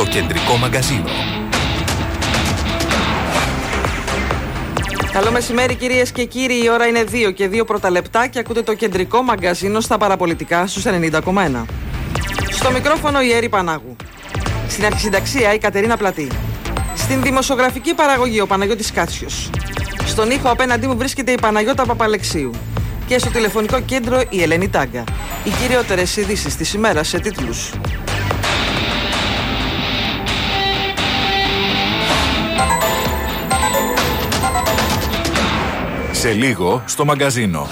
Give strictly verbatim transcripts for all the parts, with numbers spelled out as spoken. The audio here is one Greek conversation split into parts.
Το κεντρικό μαγκαζίνο. Καλό μεσημέρι κυρίες και κύριοι, η ώρα είναι δύο και δύο πρώτα λεπτά και ακούτε το κεντρικό μαγκαζίνο στα παραπολιτικά στους ενενήντα κόμμα ένα. Στο μικρόφωνο η Έρη Πανάγου. Στην αρχισυνταξία η Κατερίνα Πλατή. Στην δημοσιογραφική παραγωγή ο Παναγιώτης Κάτσιος. Στον ήχο απέναντί μου βρίσκεται η Παναγιώτα Παπαλεξίου. Και στο τηλεφωνικό κέντρο η Ελένη Τάγκα. Οι κυριότερες ειδήσεις της ημέρας σε τίτλους. Σε λίγο στο μαγκαζίνο.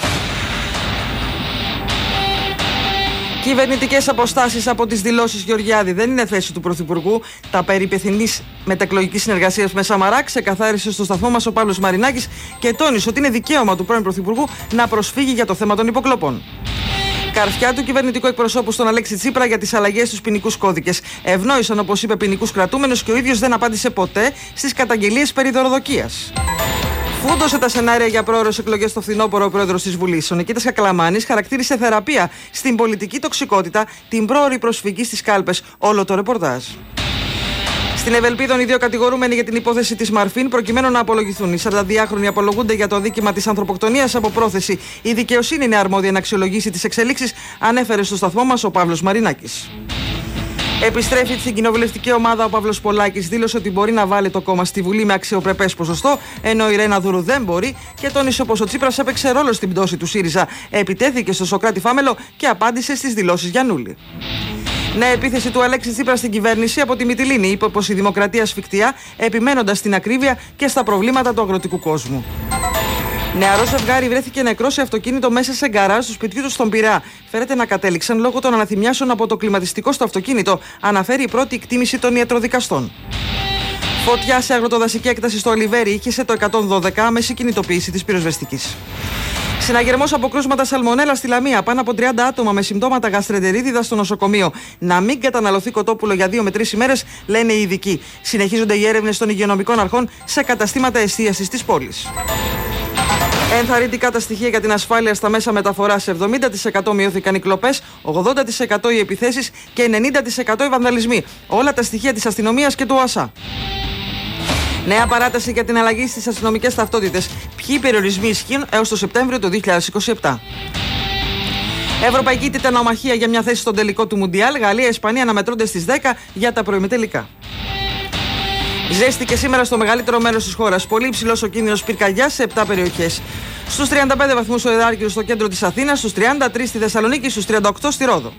Κυβερνητικές αποστάσεις από τις δηλώσεις Γεωργιάδη δεν είναι θέση του Πρωθυπουργού. Τα περί πιθανής μετακλογικής συνεργασίας με Σαμαρά ξεκαθάρισε στο σταθμό μας ο Παύλος Μαρινάκης και τόνισε ότι είναι δικαίωμα του πρώην Πρωθυπουργού να προσφύγει για το θέμα των υποκλοπών. Καρφιά του κυβερνητικού εκπροσώπου στον Αλέξη Τσίπρα για τις αλλαγές στους ποινικούς κώδικες. Ευνόησαν, όπως είπε, ποινικούς κρατούμενους και ο ίδιος δεν απάντησε ποτέ στις καταγγελίες περί δωροδοκίας. Φούντωσε τα σενάρια για πρόωρες εκλογές στο φθινόπωρο ο πρόεδρος της Βουλής. Ο Νικήτας Κακλαμάνης χαρακτήρισε θεραπεία στην πολιτική τοξικότητα την πρόωρη προσφυγή στις κάλπες. Όλο το ρεπορτάζ. Στην Ευελπίδων, οι δύο κατηγορούμενοι για την υπόθεση της Μαρφίν προκειμένου να απολογηθούν. Οι σαρανταδυάχρονοι απολογούνται για το δίκημα της ανθρωποκτονίας από πρόθεση. Η δικαιοσύνη είναι αρμόδια να αξιολογήσει τις εξελίξεις, ανέφερε στο σταθμό μας ο Παύλος Μαρινάκης. Επιστρέφει στην κοινοβουλευτική ομάδα ο Παύλος Πολάκης, δήλωσε ότι μπορεί να βάλει το κόμμα στη Βουλή με αξιοπρεπές ποσοστό, ενώ η Ρένα Δούρου δεν μπορεί και τόνισε πως ο Τσίπρας έπαιξε ρόλο στην πτώση του ΣΥΡΙΖΑ. Επιτέθηκε στο Σωκράτη Φάμελο και απάντησε στις δηλώσεις Γιαννούλη. Νέα επίθεση του Αλέξη Τσίπρα στην κυβέρνηση από τη Μυτιλήνη. Είπε πως η δημοκρατία σφιχτιά, επιμένοντας στην ακρίβεια και στα προβλήματα του αγροτικού κόσμου. Νεαρό ζευγάρι βρέθηκε νεκρό σε αυτοκίνητο μέσα σε γκαράζ του σπιτιού του στον Πειραιά. Φέρεται να κατέληξαν λόγω των αναθυμιάσεων από το κλιματιστικό στο αυτοκίνητο, αναφέρει η πρώτη εκτίμηση των ιατροδικαστών. Φωτιά σε αγροτοδασική έκταση στο Ολιβέρι είχε το εκατόν δώδεκα, άμεση κινητοποίηση της πυροσβεστικής. Συναγερμός από κρούσματα σαλμονέλα στη Λαμία. Πάνω από τριάντα άτομα με συμπτώματα γαστρεντερίτιδα στο νοσοκομείο. Να μην καταναλωθεί κοτόπουλο για δύο με τρεις ημέρες, λένε οι ειδικοί. Συνεχίζονται οι έρευνες των υγειονομικών αρχών σε καταστήματα εστίασης της πόλης. Ενθαρρυντικά τα στοιχεία για την ασφάλεια στα μέσα μεταφοράς. εβδομήντα τοις εκατό μειώθηκαν οι κλοπές, ογδόντα τοις εκατό οι επιθέσεις και ενενήντα τοις εκατό οι βανδαλισμοί. Όλα τα στοιχεία της αστυνομίας και του ΟΑΣΑ. Νέα παράταση για την αλλαγή στις αστυνομικές ταυτότητες. Ποιοι περιορισμοί ισχύουν έως το Σεπτέμβριο του δύο χιλιάδες είκοσι επτά. Ευρωπαϊκή τιτανομαχία για μια θέση στον τελικό του Μουντιάλ. Γαλλία-Ισπανία αναμετρούνται στις δέκα για τα προημιτελικά. Ζέστη και σήμερα στο μεγαλύτερο μέρος της χώρας. Πολύ υψηλός ο κίνδυνος πυρκαγιάς σε επτά περιοχές. Στους τριάντα πέντε βαθμούς ο Ιδάρκυρος στο κέντρο της Αθήνας, στους τριάντα τρεις στη Θεσσαλονίκη, στους τριάντα οκτώ στη Ρόδο.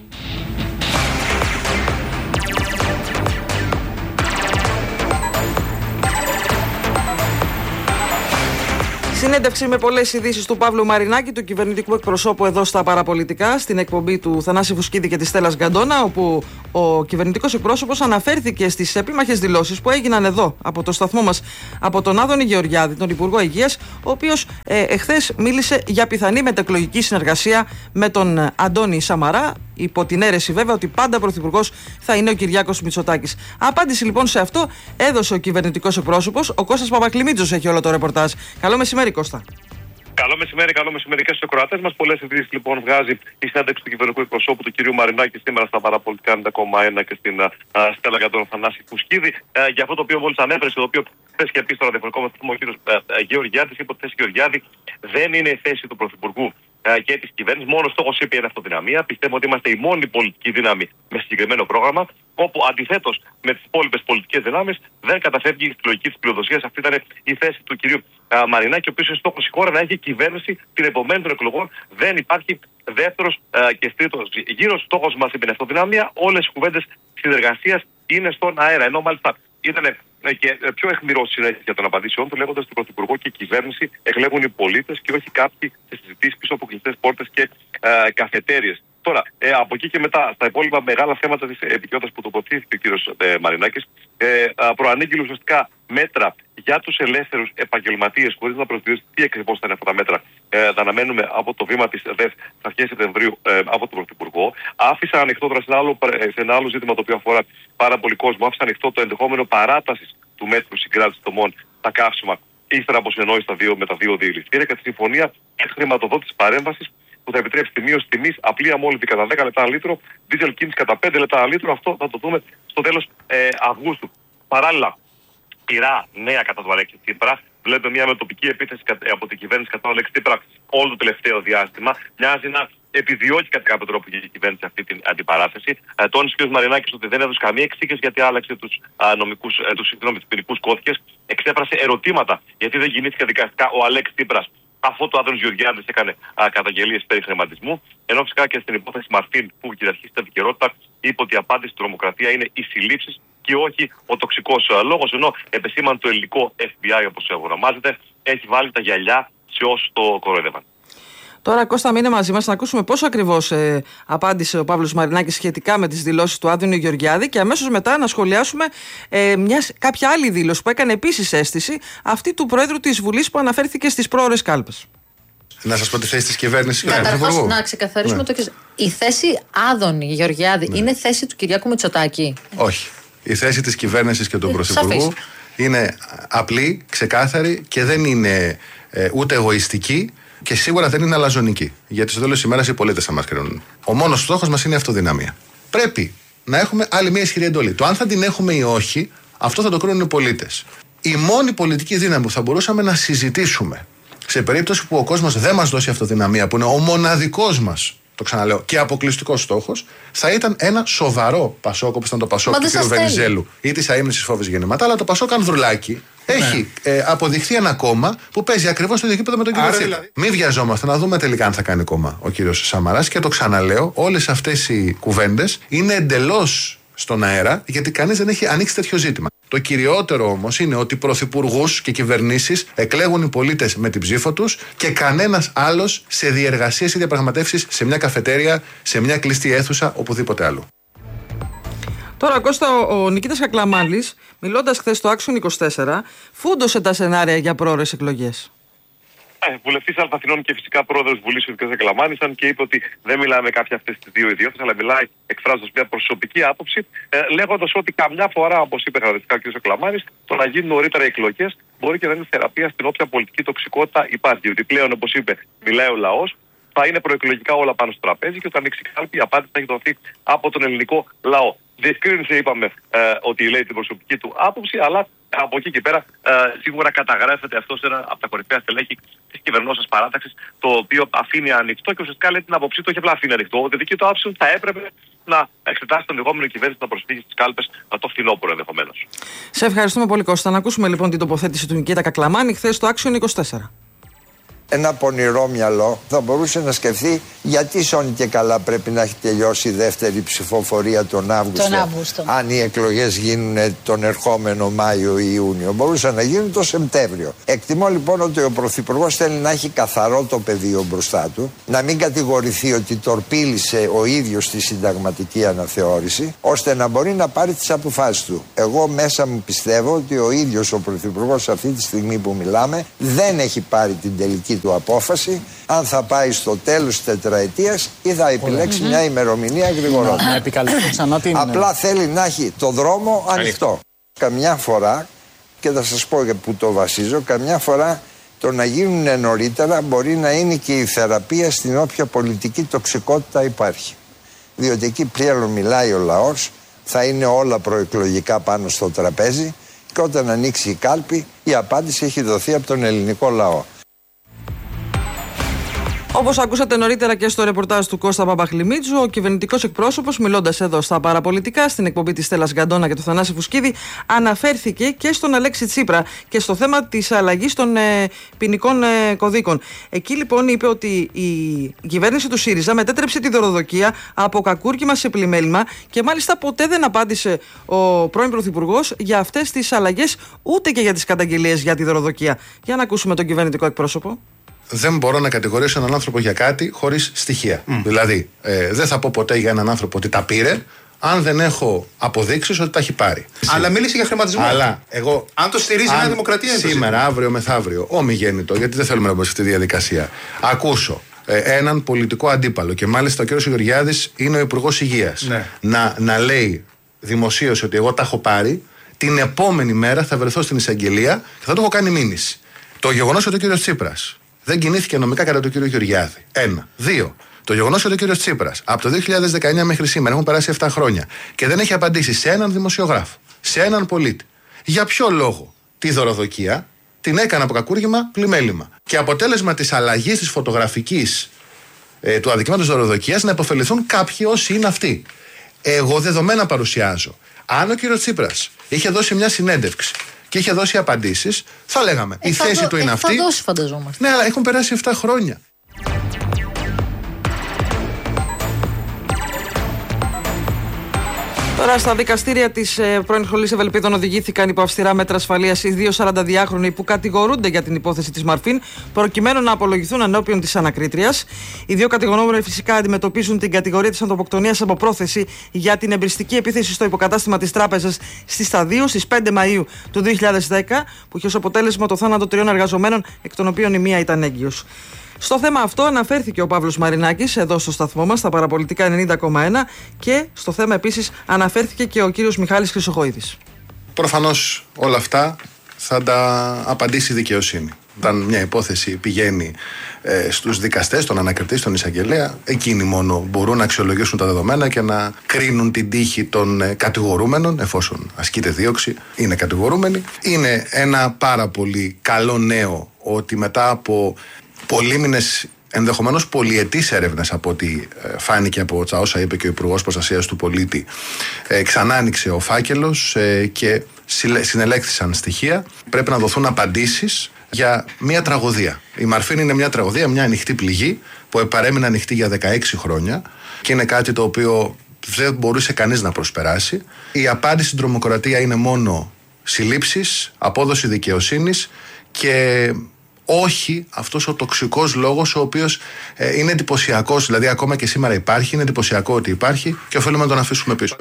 Συνέντευξη με πολλές ειδήσεις του Παύλου Μαρινάκη, του κυβερνητικού εκπροσώπου εδώ στα παραπολιτικά, στην εκπομπή του Θανάση Φουσκίδη και της Στέλλας Γκαντώνα, όπου ο κυβερνητικός εκπρόσωπος αναφέρθηκε στις επίμαχες δηλώσεις που έγιναν εδώ από το σταθμό μας από τον Άδωνη Γεωργιάδη, τον Υπουργό Υγείας, ο οποίος ε, εχθές μίλησε για πιθανή μετακλογική συνεργασία με τον Αντώνη Σαμαρά, υπό την αίρεση βέβαια ότι πάντα πρωθυπουργός θα είναι ο Κυριάκος Μητσοτάκης. Απάντηση λοιπόν σε αυτό έδωσε ο κυβερνητικός εκπρόσωπος, ο Κώστας Παπακλημίτζος έχει όλο το ρεπορτάζ. Καλό μεσημέρι, Κώστα. Καλό μεσημέρι, καλό μεσημέρι και στους ακροατές μας. Πολλές ειδήσεις λοιπόν βγάζει η συνέντευξη του κυβερνητικού εκπροσώπου του κ. Μαρινάκη σήμερα στα παραπολιτικά ενενήντα κόμμα ένα και στην α, Στέλλα Γκαντώνα Θανάση Φουσκίδη. Ε, για αυτό το οποίο μόλις ανέφερε, το οποίο χθες και επίσης στο ραδιοφωνικό μας ο κ. Γεωργιάδης, είπε ότι η θέση Γεωργιάδη δεν είναι η θέση του Πρωθυπουργού και τη κυβέρνηση. Μόνο στόχος είπε είναι αυτοδυναμία. Πιστεύω ότι είμαστε η μόνη πολιτική δύναμη με συγκεκριμένο πρόγραμμα, όπου αντιθέτως με τις υπόλοιπες πολιτικές δυνάμεις δεν καταφεύγει στη λογική της πλειοδοσίας. Αυτή ήταν η θέση του κ. Μαρινάκη, ο οποίος είναι στόχος η χώρα να έχει κυβέρνηση την επομένη των εκλογών. Δεν υπάρχει δεύτερος και τρίτος γύρος. Στόχος μας είναι αυτοδυναμία. Όλες οι κουβέντες συνεργασίας είναι στον αέρα. Ενώ μάλιστα ήταν και πιο αιχμηρό συνέχεια για των απαντήσεών του, λέγοντας ότι Πρωθυπουργό και η κυβέρνηση εκλέγουν οι πολίτες και όχι κάποιοι σε συζητήσεις πίσω από κλειστές πόρτες και ε, καφετέριες. Τώρα, ε, από εκεί και μετά, στα υπόλοιπα μεγάλα θέματα της επικοινωνίας που τοποθετήθηκε ο κ. Ε, Μαρινάκης, ε, προανήγγειλε ουσιαστικά μέτρα για τους ελεύθερους επαγγελματίες, χωρίς να προσδιορίσει τι ακριβώς θα είναι αυτά τα μέτρα. Ε, θα αναμένουμε από το βήμα της ΔΕΘ στα αρχές Σεπτεμβρίου ε, από τον Πρωθυπουργό. Άφησα ανοιχτό τώρα σε ένα, άλλο, σε ένα άλλο ζήτημα το οποίο αφορά πάρα πολύ κόσμο. Άφησα ανοιχτό το ενδεχόμενο παράτασης του μέτρου συγκράτησης τομών στα καύσιμα, ύστερα από συνεννόηση με τα δύο διελιστήρια και τη συμφωνία χρηματοδότηση παρέμβασης που θα επιτρέψει τη μείωση τιμής, απλή αμόλυντη κατά δέκα λεπτά λίτρο, δίζελ κίνηση κατά πέντε λεπτά λίτρο. Αυτό θα το δούμε στο τέλος ε, Αυγούστου. Παράλληλα, πειρά νέα κατά του Αλέξη Τσίπρα. Βλέπουμε μια μετοπική επίθεση από την κυβέρνηση κατά του Αλέξη Τσίπρα όλο το τελευταίο διάστημα. Μοιάζει να επιδιώκει κατά κάποιο τρόπο η κυβέρνηση αυτή την αντιπαράθεση. Ε, τόνισε ο κ. Μαρινάκης ότι δεν έδωσε καμία εξήγηση γιατί άλλαξε τους ε, ποινικούς κώδικες. Εξέφρασε ερωτήματα γιατί δεν κινήθηκε δικαστικά ο Αλέξη Τσίπρας, αφού το Άδωνης Γεωργιάδης έκανε καταγγελίες περί χρηματισμού. Ενώ φυσικά και στην υπόθεση Μαρτίν, που κυριαρχεί στην επικαιρότητα, είπε ότι η απάντηση στην τρομοκρατία είναι οι συλλήψεις και όχι ο τοξικός λόγος. Ενώ επεσήμανε το ελληνικό εφ μπι άι, όπως ονομάζεται, έχει βάλει τα γυαλιά σε όσους το κοροϊδεύαν. Τώρα, Κώστα, μείνε μαζί μας να ακούσουμε πώς ακριβώς ε, απάντησε ο Παύλος Μαρινάκης σχετικά με τις δηλώσεις του Άδωνη Γεωργιάδη και αμέσως μετά να σχολιάσουμε ε, μια, κάποια άλλη δήλωση που έκανε επίσης αίσθηση, αυτή του Προέδρου της Βουλής που αναφέρθηκε στις πρόωρες κάλπες. Να σας πω τη θέση της κυβέρνησης. Καταρχάς, να ξεκαθαρίσουμε ναι. το εξής. Η θέση Άδωνη Γεωργιάδη ναι. είναι θέση του Κυριάκου Μητσοτάκη? Όχι. Η θέση της κυβέρνησης και του ε, Πρωθυπουργού είναι απλή, ξεκάθαρη και δεν είναι ε, ούτε εγωιστική. Και σίγουρα δεν είναι αλαζονική. Γιατί στο τέλος της ημέρας οι πολίτες θα μας κρίνουν. Ο μόνος στόχος μας είναι η αυτοδυναμία. Πρέπει να έχουμε άλλη μια ισχυρή εντολή. Το αν θα την έχουμε ή όχι, αυτό θα το κρίνουν οι πολίτες. Η μόνη πολιτική δύναμη που θα μπορούσαμε να συζητήσουμε σε περίπτωση που ο κόσμος δεν μας δώσει αυτοδυναμία, που είναι ο μοναδικός μας, το ξαναλέω, και αποκλειστικός στόχος, θα ήταν ένα σοβαρό Πασόκ, όπως ήταν το Πασόκ του κ. Βενιζέλου ή της αείμνησης φόβης γεννήματα. Αλλά το Πασόκ Ανδρουλάκη έχει ναι. ε, αποδειχθεί ένα κόμμα που παίζει ακριβώς το ίδιο επίπεδο με τον κύριο Τσίπρα. Δηλαδή... Μην βιαζόμαστε να δούμε τελικά αν θα κάνει κόμμα ο κύριος Σαμαράς. Και το ξαναλέω, όλες αυτές οι κουβέντες είναι εντελώς στον αέρα, γιατί κανείς δεν έχει ανοίξει τέτοιο ζήτημα. Το κυριότερο όμως είναι ότι πρωθυπουργούς και κυβερνήσεις εκλέγουν οι πολίτες με την ψήφο τους και κανένας άλλος σε διεργασίες ή διαπραγματεύσεις σε μια καφετέρια, σε μια κλειστή αίθουσα, οπουδήποτε άλλο. Τώρα, Κώστα, ο Νικήτας Κακλαμάνης, μιλώντας χθες στο Action είκοσι τέσσερα, φούντωσε τα σενάρια για πρόωρες εκλογές. Ε, Βουλευτής Αλφαθηνών και φυσικά πρόεδρος Βουλής ο κ. Κακλαμάνης ήταν και είπε ότι δεν μιλάει με κάποια αυτές τις δύο ιδιότητες, αλλά μιλάει εκφράζοντας μια προσωπική άποψη, ε, λέγοντας ότι καμιά φορά, όπως είπε χαρακτηριστικά ο κ. Κακλαμάνης, το να γίνουν νωρίτερα εκλογές μπορεί και να είναι θεραπεία στην όποια πολιτική τοξικότητα υπάρχει. Ότι πλέον, όπως είπε, μιλάει ο λαός, θα είναι προεκλογικά όλα πάνω στο τραπέζι και όταν ανοίξει κάλπη η απάντηση θα έχει δοθεί από τον ελληνικό λαό. Διευκρίνησε, είπαμε, ε, ότι λέει την προσωπική του άποψη, αλλά από εκεί και πέρα ε, σίγουρα καταγράφεται αυτό σε ένα από τα κορυφαία στελέχη της κυβερνώσεως παράταξης, το οποίο αφήνει ανοιχτό και ουσιαστικά λέει την άποψή του, όχι απλά αφήνει ανοιχτό. Ότι δική του άποψη θα έπρεπε να εξετάσει τον ενδεχόμενο κυβέρνηση να προσφύγει στις κάλπες το φθινόπωρο ενδεχομένως. Σε ευχαριστούμε πολύ, Κώστα. Να ακούσουμε λοιπόν την τοποθέτηση του Νικήτα Κακλαμάνη χθες στο Action είκοσι τέσσερα. Ένα πονηρό μυαλό θα μπορούσε να σκεφτεί γιατί σώνει και καλά πρέπει να έχει τελειώσει η δεύτερη ψηφοφορία τον Αύγουστο, τον Αύγουστο. Αν οι εκλογές γίνουν τον ερχόμενο Μάιο ή Ιούνιο. Μπορούσαν να γίνουν τον Σεπτέμβριο. Εκτιμώ λοιπόν ότι ο Πρωθυπουργός θέλει να έχει καθαρό το πεδίο μπροστά του, να μην κατηγορηθεί ότι τορπίλησε ο ίδιος τη συνταγματική αναθεώρηση, ώστε να μπορεί να πάρει τις αποφάσεις του. Εγώ μέσα μου πιστεύω ότι ο ίδιος ο Πρωθυπουργός αυτή τη στιγμή που μιλάμε δεν έχει πάρει την τελική του απόφαση αν θα πάει στο τέλος της τετραετίας ή θα επιλέξει mm-hmm. μια ημερομηνία γρηγορότερα. την... Απλά θέλει να έχει το δρόμο ανοιχτό. Καμιά φορά, και θα σας πω για που το βασίζω, καμιά φορά το να γίνουν νωρίτερα μπορεί να είναι και η θεραπεία στην όποια πολιτική τοξικότητα υπάρχει. Διότι εκεί πλέον μιλάει ο λαός, θα είναι όλα προεκλογικά πάνω στο τραπέζι και όταν ανοίξει η κάλπη η απάντηση έχει δοθεί από τον ελληνικό λαό. Όπως ακούσατε νωρίτερα και στο ρεπορτάζ του Κώστα Παπαχλημίτσου, ο κυβερνητικός εκπρόσωπος, μιλώντας εδώ στα παραπολιτικά, στην εκπομπή της Στέλλας Γκαντώνα και του Θανάση Φουσκίδη, αναφέρθηκε και στον Αλέξη Τσίπρα και στο θέμα της αλλαγής των ε, ποινικών ε, κωδίκων. Εκεί λοιπόν είπε ότι η κυβέρνηση του ΣΥΡΙΖΑ μετέτρεψε τη δωροδοκία από κακούρκημα σε πλημέλημα και μάλιστα ποτέ δεν απάντησε ο πρώην Πρωθυπουργός για αυτές τις αλλαγές, ούτε και για τις καταγγελίες για τη δωροδοκία. Για να ακούσουμε τον κυβερνητικό εκπρόσωπο. Δεν μπορώ να κατηγορήσω έναν άνθρωπο για κάτι χωρίς στοιχεία. Mm. Δηλαδή, ε, δεν θα πω ποτέ για έναν άνθρωπο ότι τα πήρε, αν δεν έχω αποδείξεις ότι τα έχει πάρει. Αλλά μίλησε για χρηματισμό. Αλλά εγώ. Αν το στηρίζει μια δημοκρατία, σήμερα, αύριο, μεθαύριο, ομιγέννητο, γιατί δεν θέλουμε να μπούμε σε αυτή τη διαδικασία, ακούσω ε, έναν πολιτικό αντίπαλο και μάλιστα ο κ. Γεωργιάδης είναι ο Υπουργός Υγείας. Ναι. Να, να λέει δημοσίως ότι εγώ τα έχω πάρει, την επόμενη μέρα θα βρεθώ στην εισαγγελία και θα το έχω κάνει μήνυση. Το γεγονός ότι ο κ. Τσίπρας δεν κινήθηκε νομικά κατά τον κύριο Γεωργιάδη. Ένα. Δύο. Το γεγονός ότι ο κύριος Τσίπρας από το δύο χιλιάδες δεκαεννιά μέχρι σήμερα έχουν περάσει επτά χρόνια και δεν έχει απαντήσει σε έναν δημοσιογράφο, σε έναν πολίτη, για ποιο λόγο τη δωροδοκία την έκανε από κακούργημα πλημέλημα. Και αποτέλεσμα της αλλαγής της φωτογραφικής ε, του αδικήματος δωροδοκίας να υποφεληθούν κάποιοι όσοι είναι αυτοί. Εγώ δεδομένα παρουσιάζω. Αν ο κύριος Τσίπρας είχε δώσει μια συνέντευξη και είχε δώσει απαντήσεις, θα λέγαμε ε, η θα θέση δω, του είναι ε, αυτή. Θα δώσει, φανταζόμαστε. Ναι, αλλά έχουν περάσει επτά χρόνια. Τώρα στα δικαστήρια της ε, πρώην Σχολής Ευελπίδων οδηγήθηκαν υπό αυστηρά μέτρα ασφαλείας οι δύο σαρανταδυάχρονοι που κατηγορούνται για την υπόθεση της Μαρφίν, προκειμένου να απολογηθούν ενώπιον της ανακρίτριας. Οι δύο κατηγορούμενοι φυσικά αντιμετωπίζουν την κατηγορία της ανθρωποκτονίας από πρόθεση για την εμπριστική επίθεση στο υποκατάστημα της τράπεζας στη Σταδίου στις πέντε Μαΐου του δύο χιλιάδες δέκα, που είχε ως αποτέλεσμα το θάνατο τριών εργαζομένων, εκ των οποίων η μία ήταν έγκυος. Στο θέμα αυτό αναφέρθηκε ο Παύλος Μαρινάκης εδώ στο σταθμό μας, στα Παραπολιτικά ενενήντα κόμμα ένα, και στο θέμα επίσης αναφέρθηκε και ο κύριος Μιχάλης Χρυσοχοΐδης. Προφανώς όλα αυτά θα τα απαντήσει η δικαιοσύνη. Όταν μια υπόθεση πηγαίνει ε, στους δικαστές, τον ανακριτή, στον εισαγγελέα, εκείνοι μόνο μπορούν να αξιολογήσουν τα δεδομένα και να κρίνουν την τύχη των ε, κατηγορούμενων, εφόσον ασκείται δίωξη, είναι κατηγορούμενοι. Είναι ένα πάρα πολύ καλό νέο ότι μετά από πολύμηνες, ενδεχομένως πολυετής έρευνες, από ό,τι φάνηκε από τα όσα είπε και ο Υπουργός Προστασίας του Πολίτη, ε, ξανά άνοιξε ο φάκελος ε, και συνελέχθησαν στοιχεία. Πρέπει να δοθούν απαντήσεις για μια τραγωδία. Η Μαρφίν είναι μια τραγωδία, μια ανοιχτή πληγή που παρέμεινε ανοιχτή για δεκαέξι χρόνια και είναι κάτι το οποίο δεν μπορούσε κανείς να προσπεράσει. Η απάντηση στην τρομοκρατία είναι μόνο συλλήψεις, απόδοση δικαιοσύνης και όχι αυτός ο τοξικός λόγος, ο οποίος ε, είναι εντυπωσιακός, δηλαδή ακόμα και σήμερα υπάρχει, είναι εντυπωσιακό ότι υπάρχει και οφείλουμε να τον αφήσουμε πίσω.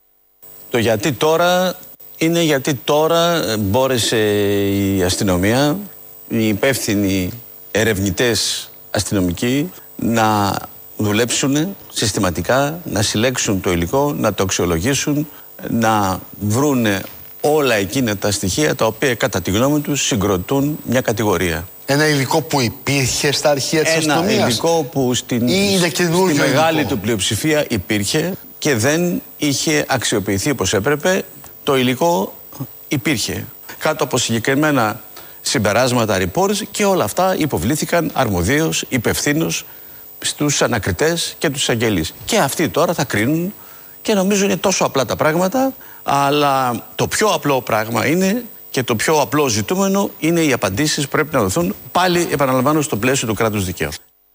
Το γιατί τώρα είναι γιατί τώρα μπόρεσε η αστυνομία, οι υπεύθυνοι ερευνητές αστυνομικοί να δουλέψουν συστηματικά, να συλλέξουν το υλικό, να το αξιολογήσουν, να βρούνε όλα εκείνα τα στοιχεία τα οποία κατά τη γνώμη τους συγκροτούν μια κατηγορία. Ένα υλικό που υπήρχε στα αρχεία της αστυνομίας. Ένα υλικό που στην, στη μεγάλη υλικό του πλειοψηφία υπήρχε και δεν είχε αξιοποιηθεί όπως έπρεπε. Το υλικό υπήρχε κάτω από συγκεκριμένα συμπεράσματα, reports, και όλα αυτά υποβλήθηκαν αρμοδίως, υπευθύνως στους ανακριτές και τους αγγελείς. Και αυτοί τώρα θα κρίνουν και νομίζω είναι τόσο απλά τα πράγματα, αλλά το πιο απλό πράγμα είναι και το πιο απλό ζητούμενο είναι οι απαντήσεις που πρέπει να δοθούν, πάλι επαναλαμβάνω, στο πλαίσιο του κράτους δικαίου.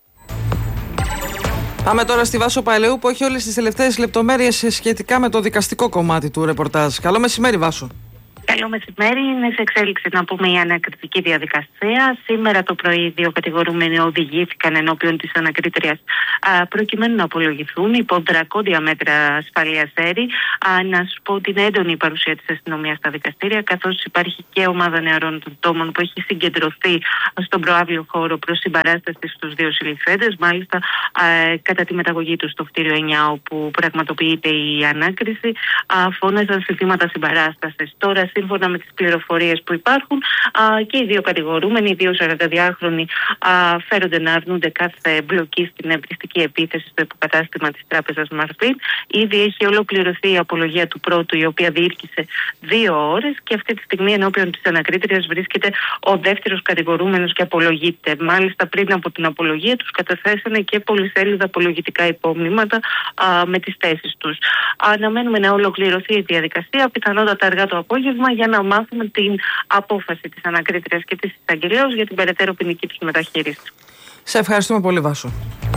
Πάμε τώρα στη Βάσο Παελεού που έχει όλες τις τελευταίες λεπτομέρειες σχετικά με το δικαστικό κομμάτι του ρεπορτάζ. Καλό μεσημέρι, Βάσο. Καλό μεσημέρι. Είναι σε εξέλιξη, να πούμε, η ανακριτική διαδικασία. Σήμερα το πρωί οι δύο κατηγορούμενοι οδηγήθηκαν ενώπιον της ανακρίτριας προκειμένου να απολογηθούν υπό δρακόντια μέτρα ασφαλείας έρη. Να σου πω ότι είναι έντονη η παρουσία της αστυνομίας στα δικαστήρια, καθώς υπάρχει και ομάδα νεαρών των τόμων που έχει συγκεντρωθεί στον προαύλιο χώρο προς συμπαράσταση στους δύο συλληφθέντες. Μάλιστα, κατά τη μεταγωγή τους στο κτίριο εννιά, όπου πραγματοποιείται η ανάκριση, φώναζαν συστήματα συμπαράστασης. Τώρα, σύμφωνα με τις πληροφορίες που υπάρχουν, α, και οι δύο κατηγορούμενοι, οι δύο σαρανταδυάχρονοι, φέρονται να αρνούνται κάθε εμπλοκή στην εμπριστική επίθεση στο υποκατάστημα της τράπεζας Μαρφίν. Ήδη έχει ολοκληρωθεί η απολογία του πρώτου, η οποία διήρκησε δύο ώρες, και αυτή τη στιγμή ενώπιον της ανακρίτριας βρίσκεται ο δεύτερος κατηγορούμενος και απολογείται. Μάλιστα, πριν από την απολογία τους καταθέσανε και πολυσέλιδα απολογητικά υπόμνηματα α, με τις θέσεις τους. Αναμένουμε να ολοκληρωθεί η διαδικασία, πιθανότατα αργά το απόγευμα, για να μάθουμε την απόφαση της ανακρίτριας και της εισαγγελέως για την περαιτέρω ποινική τους μεταχείριση. Σε ευχαριστούμε πολύ, Βάσο.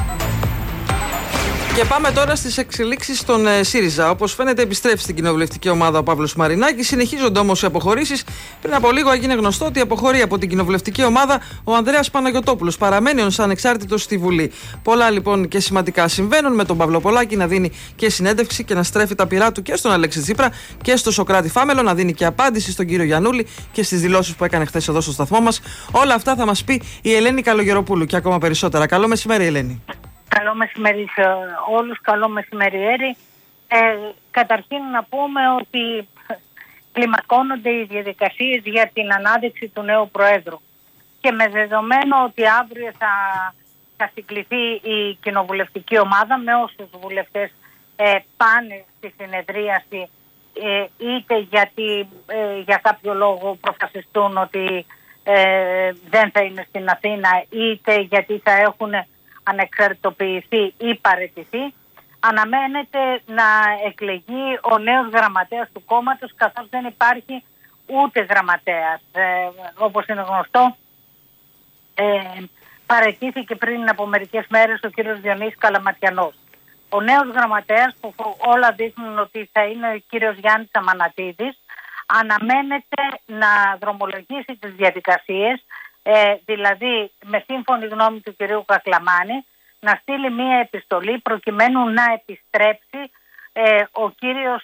Και πάμε τώρα στις εξελίξεις στον ε, ΣΥΡΙΖΑ. Όπως φαίνεται, επιστρέφει στην κοινοβουλευτική ομάδα ο Παύλος Μαρινάκης. Συνεχίζονται όμως οι αποχωρήσεις. Πριν από λίγο έγινε γνωστό ότι αποχωρεί από την κοινοβουλευτική ομάδα ο Ανδρέας Παναγιωτόπουλος. Παραμένει ως ανεξάρτητος στη Βουλή. Πολλά λοιπόν και σημαντικά συμβαίνουν, με τον Παυλοπολάκη να δίνει και συνέντευξη και να στρέφει τα πυρά του και στον Αλέξη Τσίπρα και στο Σωκράτη Φάμελο, να δίνει και απάντηση στον κύριο Γιαννούλη και στις δηλώσεις που έκανε χθες εδώ στο σταθμό μας. Όλα αυτά θα μας πει η Ελένη Καλογεροπούλου και ακόμα περισσότερα. Καλό μεσημέρι, Ελένη. Καλό μεσημέρι σε όλους, καλό μεσημεριέρι. Ε, καταρχήν να πούμε ότι κλιμακώνονται οι διαδικασίες για την ανάδειξη του νέου Προέδρου. και με δεδομένο ότι αύριο θα, θα συγκληθεί η κοινοβουλευτική ομάδα με όσους βουλευτές ε, πάνε στη συνεδρίαση, ε, είτε γιατί ε, για κάποιο λόγο προφασιστούν ότι ε, δεν θα είναι στην Αθήνα, είτε γιατί θα έχουν ανεξαρτητοποιηθεί ή παραιτηθεί, αναμένεται να εκλεγεί ο νέος γραμματέας του κόμματος, καθώς δεν υπάρχει ούτε γραμματέας. Ε, όπως είναι γνωστό, ε, παραιτήθηκε πριν από μερικές μέρες ο κύριος Διονύσης Καλαματιανός. Ο νέος γραμματέας, που όλα δείχνουν ότι θα είναι ο κύριος Γιάννης Αμανατίδης, αναμένεται να δρομολογήσει τις διαδικασίες, ε, δηλαδή με σύμφωνη γνώμη του κυρίου Κακλαμάνη, να στείλει μία επιστολή προκειμένου να επιστρέψει ε, ο κύριος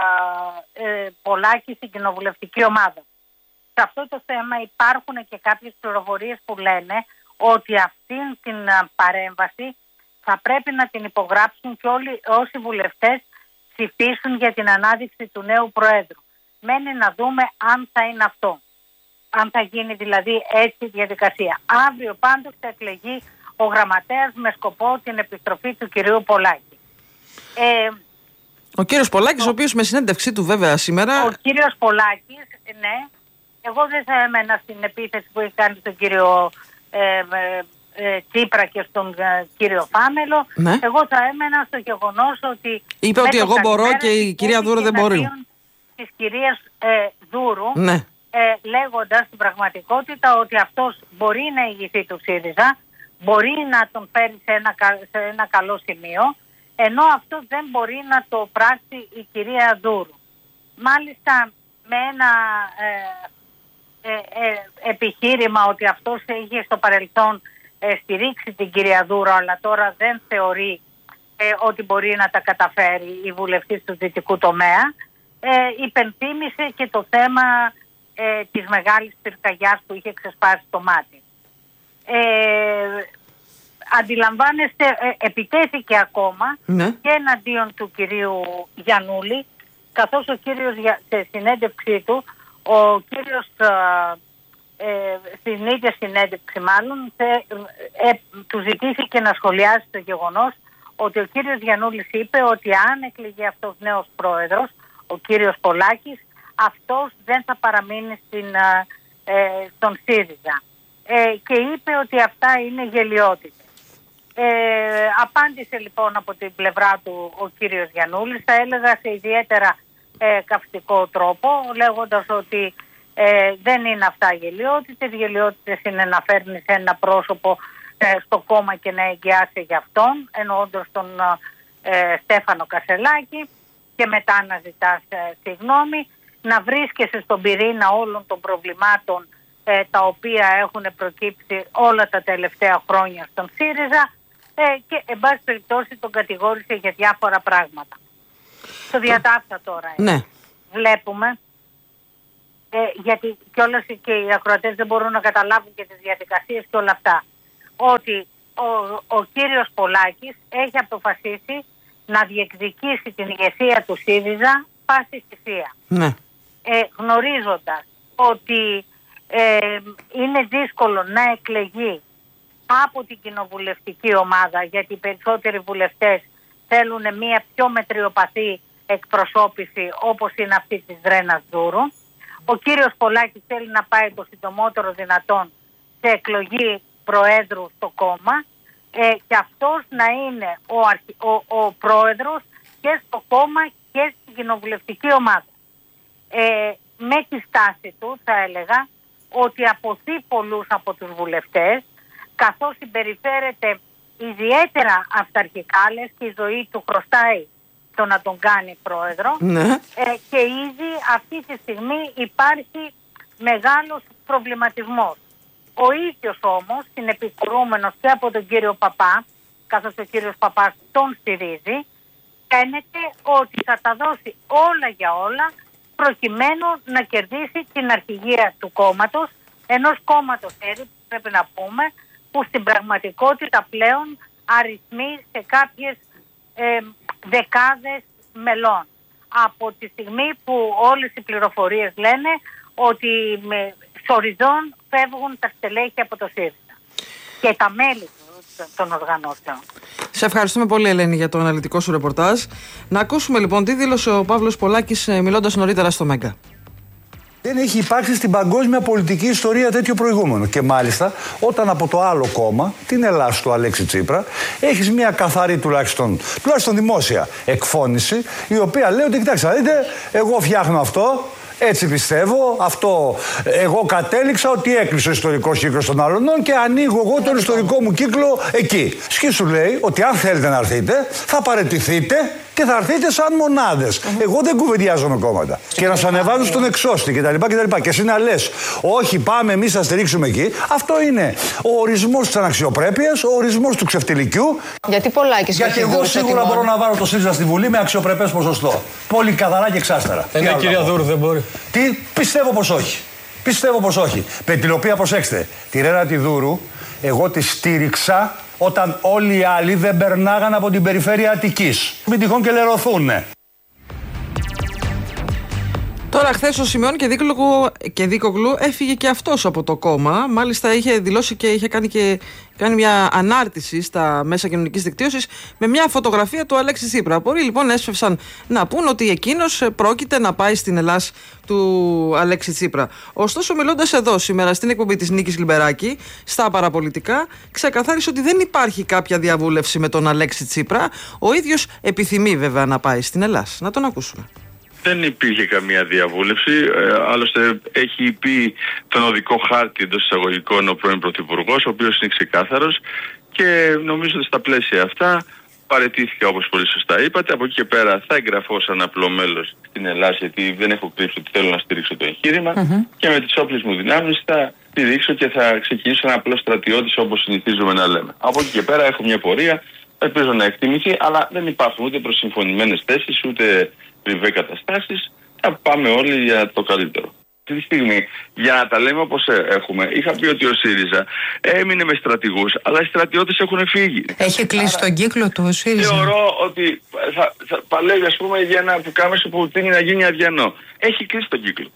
ε, Πολάκης στην κοινοβουλευτική ομάδα. Σε αυτό το θέμα υπάρχουν και κάποιες πληροφορίες που λένε ότι αυτήν την παρέμβαση θα πρέπει να την υπογράψουν και όλοι όσοι βουλευτές ψηφίσουν για την ανάδειξη του νέου Προέδρου. Μένει να δούμε αν θα είναι αυτό. Αν θα γίνει δηλαδή έτσι η διαδικασία. Αύριο πάντως θα εκλεγεί ο γραμματέας με σκοπό την επιστροφή του κυρίου Πολάκη. Ε, ο κύριος Πολάκης, ο, ο οποίος με συνέντευξή του βέβαια σήμερα... Ο κύριος Πολάκης, ναι, εγώ δεν θα έμενα στην επίθεση που έχει κάνει στον κύριο ε, ε, ε, Τσίπρα και στον ε, κύριο Φάμελο. Ναι. Εγώ θα έμενα στο γεγονός ότι... Είπε ότι εγώ μπορώ και η κυρία Δούρου δεν μπορεί. Της κυρίας ε, Δούρου, ναι. ε, λέγοντας στην πραγματικότητα ότι αυτός μπορεί να ηγηθεί του ΣΥΡΙΖΑ, μπορεί να τον φέρει σε ένα, σε ένα καλό σημείο, ενώ αυτό δεν μπορεί να το πράξει η κυρία Δούρου. Μάλιστα με ένα ε, ε, ε, επιχείρημα ότι αυτός είχε στο παρελθόν ε, στηρίξει την κυρία Δούρου, αλλά τώρα δεν θεωρεί ε, ότι μπορεί να τα καταφέρει η βουλευτής του δυτικού τομέα, ε, υπενθύμησε και το θέμα ε, της μεγάλης πυρκαγιάς που είχε ξεσπάσει το μάτι. Ε, αντιλαμβάνεστε, ε, επιτέθηκε ακόμα ναι. και εναντίον του κυρίου Γιαννούλη, καθώς ο κύριος σε συνέντευξή του, ο κύριος ε, στην ίδια συνέντευξη μάλλον θε, ε, του ζητήθηκε να σχολιάσει το γεγονός ότι ο κύριος Γιαννούλης είπε ότι αν εκλεγεί αυτός νέος πρόεδρος, ο κύριος Πολάκης, αυτός δεν θα παραμείνει στην, ε, στον ΣΥΡΙΖΑ. Ε, και είπε ότι αυτά είναι γελοιότητες. Ε, απάντησε λοιπόν από την πλευρά του ο κύριος Γιαννούλης, θα έλεγα σε ιδιαίτερα ε, καυστικό τρόπο, λέγοντας ότι ε, δεν είναι αυτά γελοιότητες. Γελοιότητες είναι να φέρνεις ένα πρόσωπο ε, στο κόμμα και να εγγυάσαι για αυτόν, εννοώντας τον ε, Στέφανο Κασελάκη, και μετά να ζητάς ε, συγγνώμη, να βρίσκεσαι στον πυρήνα όλων των προβλημάτων ε, τα οποία έχουν προκύψει όλα τα τελευταία χρόνια στον ΣΥΡΙΖΑ ε, και εν πάση περιπτώσει τον κατηγόρησε για διάφορα πράγματα. Στο διατάφτα τώρα ε. ναι. βλέπουμε, ε, γιατί κιόλας και οι ακροατές δεν μπορούν να καταλάβουν και τις διαδικασίες και όλα αυτά, ότι ο, ο κύριος Πολάκης έχει αποφασίσει να διεκδικήσει την ηγεσία του ΣΥΡΙΖΑ πάση θυσία. Ναι. Ε, γνωρίζοντας ότι ε, είναι δύσκολο να εκλεγεί από την κοινοβουλευτική ομάδα, γιατί οι περισσότεροι βουλευτές θέλουν μια πιο μετριοπαθή εκπροσώπηση όπως είναι αυτή της Ρένας Δούρου. Ο κύριος Πολάκης θέλει να πάει το συντομότερο δυνατόν σε εκλογή προέδρου στο κόμμα ε, και αυτός να είναι ο, αρχι... ο, ο πρόεδρος και στο κόμμα και στην κοινοβουλευτική ομάδα. Ε, με τη στάση του θα έλεγα ότι αποθεί πολλούς από τους βουλευτές, καθώς συμπεριφέρεται ιδιαίτερα αυταρχικά, λες και η ζωή του χρωστάει το να τον κάνει πρόεδρο, ναι. ε, και ήδη αυτή τη στιγμή υπάρχει μεγάλος προβληματισμός. Ο ίδιος όμως είναι επικρούμενος και από τον κύριο Παπά, καθώς ο κύριος Παπάς τον στηρίζει, φαίνεται ότι θα τα δώσει όλα για όλα προκειμένου να κερδίσει την αρχηγία του κόμματος, ενός κόμματος πρέπει να πούμε, που στην πραγματικότητα πλέον αριθμεί σε κάποιες ε, δεκάδες μελών. Από τη στιγμή που όλες οι πληροφορίες λένε ότι με σοριζόν φεύγουν τα στελέχη από το ΣΥΡΙΖΑ και τα μέλη των οργανώσεων. Σε ευχαριστούμε πολύ, Ελένη, για το αναλυτικό σου ρεπορτάζ. Να ακούσουμε λοιπόν τι δήλωσε ο Παύλος Πολάκης μιλώντας νωρίτερα στο Μέγκα. Δεν έχει υπάρξει στην παγκόσμια πολιτική ιστορία τέτοιο προηγούμενο. Και μάλιστα όταν από το άλλο κόμμα, την Ελλάς του Αλέξη Τσίπρα, έχεις μια καθαρή τουλάχιστον, τουλάχιστον δημόσια εκφώνηση, η οποία λέει ότι κοιτάξτε, δείτε, εγώ φτιάχνω αυτό. Έτσι πιστεύω, αυτό εγώ κατέληξα ότι έκλεισε ο ιστορικός κύκλος των Αλωνών και ανοίγω εγώ τον ιστορικό μου κύκλο εκεί. Σκι σου λέει ότι αν θέλετε να έρθετε, θα παραιτηθείτε και θα έρθετε σαν μονάδες. Mm-hmm. Εγώ δεν κουβεντιάζω με κόμματα. Και να σου ανεβάζουν στον εξώστη κτλ. Και, και εσύ να λες, όχι, πάμε εμείς να στηρίξουμε εκεί. Αυτό είναι ο ορισμός της αναξιοπρέπειας, ο ορισμός του ξεφτιλικιού. Γιατί Πολάκης. Γιατί εγώ σίγουρα μπορώ να βάλω το ΣΥΡΙΖΑ στη Βουλή με αξιοπρεπές ποσοστό. Πολύ καθαρά και εξάστερα. Ε, ναι, κυρία Δούρου, δεν μπορεί. Τι, πιστεύω πως όχι. Πιστεύω πως όχι. Πετυλοπία, προσέξτε. Τη Ρένα τη Δούρου, εγώ τη στήριξα όταν όλοι οι άλλοι δεν περνάγαν από την περιφέρεια Αττικής. Μην τυχόν και λερωθούνε. Τώρα, χθες ο Σιμεών και, και Δίκογλου έφυγε και αυτός από το κόμμα. Μάλιστα, είχε δηλώσει και είχε κάνει, και, κάνει μια ανάρτηση στα μέσα κοινωνικής δικτύωσης με μια φωτογραφία του Αλέξη Τσίπρα. Πολλοί λοιπόν έσφευσαν να πούν ότι εκείνος πρόκειται να πάει στην Ελλάς του Αλέξη Τσίπρα. Ωστόσο, μιλώντας εδώ σήμερα στην εκπομπή της Νίκης Λιμπεράκη, στα παραπολιτικά, ξεκαθάρισε ότι δεν υπάρχει κάποια διαβούλευση με τον Αλέξη Τσίπρα. Ο ίδιος επιθυμεί βέβαια να πάει στην Ελλάς. Να τον ακούσουμε. Δεν υπήρχε καμία διαβούλευση. Ε, άλλωστε, έχει πει τον οδικό χάρτη εντός εισαγωγικών ο πρώην Πρωθυπουργός, ο οποίος είναι ξεκάθαρος και νομίζω ότι στα πλαίσια αυτά παραιτήθηκα, όπως πολύ σωστά είπατε. Από εκεί και πέρα θα εγγραφώ σαν απλό μέλος στην Ελλάδα, γιατί δεν έχω κρύψει ότι θέλω να στηρίξω το εγχείρημα mm-hmm. και με τις όπλες μου δυνάμεις θα στηρίξω και θα ξεκινήσω ένα απλό στρατιώτης, όπως συνηθίζουμε να λέμε. Από εκεί και πέρα έχω μια πορεία, ελπίζω να εκτιμηθεί, αλλά δεν υπάρχουν ούτε προσυμφωνημένες θέσεις, ούτε πριβέ καταστάσεις. Θα πάμε όλοι για το καλύτερο. Αυτή τη στιγμή, για να τα λέμε όπως έχουμε, είχα πει ότι ο ΣΥΡΙΖΑ έμεινε με στρατηγούς, αλλά οι στρατιώτες έχουν φύγει. Έχει κλείσει τον κύκλο του ο ΣΥΡΙΖΑ. Θεωρώ ότι θα, θα παλεύει, ας πούμε, για ένα πουκάμεσο που τίνει να γίνει αδιανό. Έχει κλείσει τον κύκλο.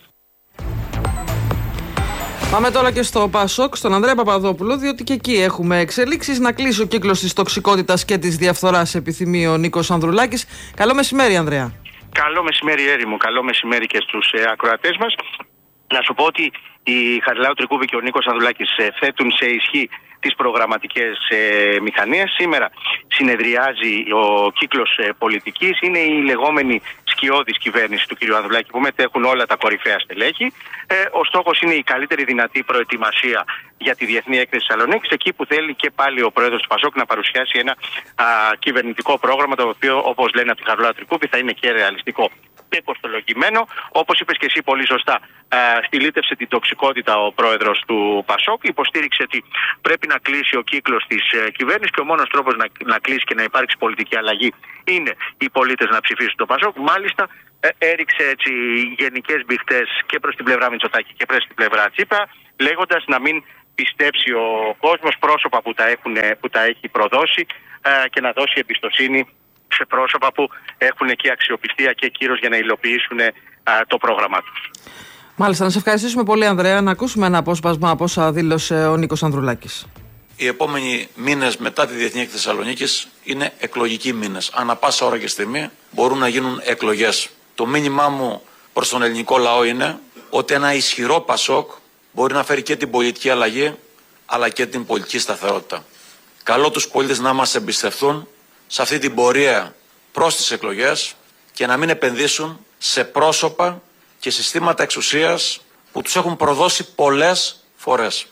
Πάμε τώρα και στο ΠΑΣΟΚ, στον Ανδρέα Παπαδόπουλο, διότι και εκεί έχουμε εξελίξεις. Να κλείσει ο κύκλος της τοξικότητας και της διαφθοράς, επιθυμεί ο Νίκος Ανδρουλάκης. Καλό μεσημέρι, Ανδρέα. Καλό μεσημέρι, έρημο. Καλό μεσημέρι και στους ε, ακροατές μας. Να σου πω ότι η Χαριλάου Τρικούπη και ο Νίκος Ανδρουλάκης ε, θέτουν σε ισχύ τις προγραμματικές ε, μηχανίες. Σήμερα συνεδριάζει ο κύκλος ε, πολιτικής. Είναι η λεγόμενη σκιώδης κυβέρνηση του κ. Ανδρουλάκη, που μετέχουν όλα τα κορυφαία στελέχη. Ε, ο στόχος είναι η καλύτερη δυνατή προετοιμασία για τη Διεθνή Έκθεση Θεσσαλονίκης, εκεί που θέλει και πάλι ο πρόεδρος του ΠΑΣΟΚ να παρουσιάσει ένα α, κυβερνητικό πρόγραμμα, το οποίο, όπως λένε από τη Χαριλάου Τρικούπη, θα είναι και ρεαλιστικό και κοστολογημένο. Όπως είπες και εσύ πολύ σωστά, α, στυλίτευσε την τοξικότητα ο πρόεδρος του ΠΑΣΟΚ, υποστήριξε ότι πρέπει να κλείσει ο κύκλος της ε, κυβέρνησης και ο μόνος τρόπος να, να κλείσει και να υπάρξει πολιτική αλλαγή είναι οι πολίτες να ψηφίσουν το ΠΑΣΟΚ. Μάλιστα, ε, έριξε έτσι γενικές μπιχτές και προς την πλευρά Μητσοτάκη και προς την πλευρά Τσίπρα, λέγοντας να μην πιστέψει ο κόσμος πρόσωπα που τα, έχουν, που τα έχει προδώσει ε, και να δώσει εμπιστοσύνη σε πρόσωπα που έχουν και αξιοπιστία και κύρος για να υλοποιήσουν ε, το πρόγραμμά τους. Μάλιστα, να σε ευχαριστήσουμε πολύ, Ανδρέα. Να ακούσουμε ένα απόσπασμα από όσα δήλωσε ο Νίκος Ανδρουλάκης. Οι επόμενοι μήνες μετά τη Διεθνή Έκθεση Θεσσαλονίκης είναι εκλογικοί μήνες. Ανά πάσα ώρα και στιγμή μπορούν να γίνουν εκλογές. Το μήνυμά μου προς τον ελληνικό λαό είναι ότι ένα ισχυρό ΠΑΣΟΚ μπορεί να φέρει και την πολιτική αλλαγή, αλλά και την πολιτική σταθερότητα. Καλώ τους πολίτες να μας εμπιστευτούν σε αυτή την πορεία προς τις εκλογές και να μην επενδύσουν σε πρόσωπα και συστήματα εξουσίας που τους έχουν προδώσει πολλές φορές.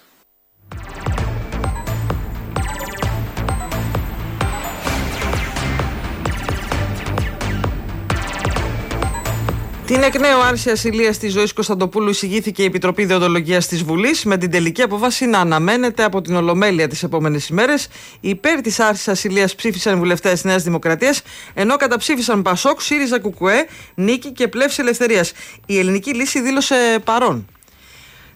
Την εκ νέου άρση ασυλίας της Ζωής Κωνσταντοπούλου εισηγήθηκε η Επιτροπή Δεοντολογίας της Βουλής, με την τελική απόφαση να αναμένεται από την Ολομέλεια τις επόμενες ημέρες. Υπέρ της άρσης ασυλίας ψήφισαν οι βουλευτές της Νέας Δημοκρατίας, ενώ καταψήφισαν ΠΑΣΟΚ, ΣΥΡΙΖΑ, ΚΚΕ, Νίκη και Πλεύση Ελευθερίας. Η Ελληνική Λύση δήλωσε παρόν.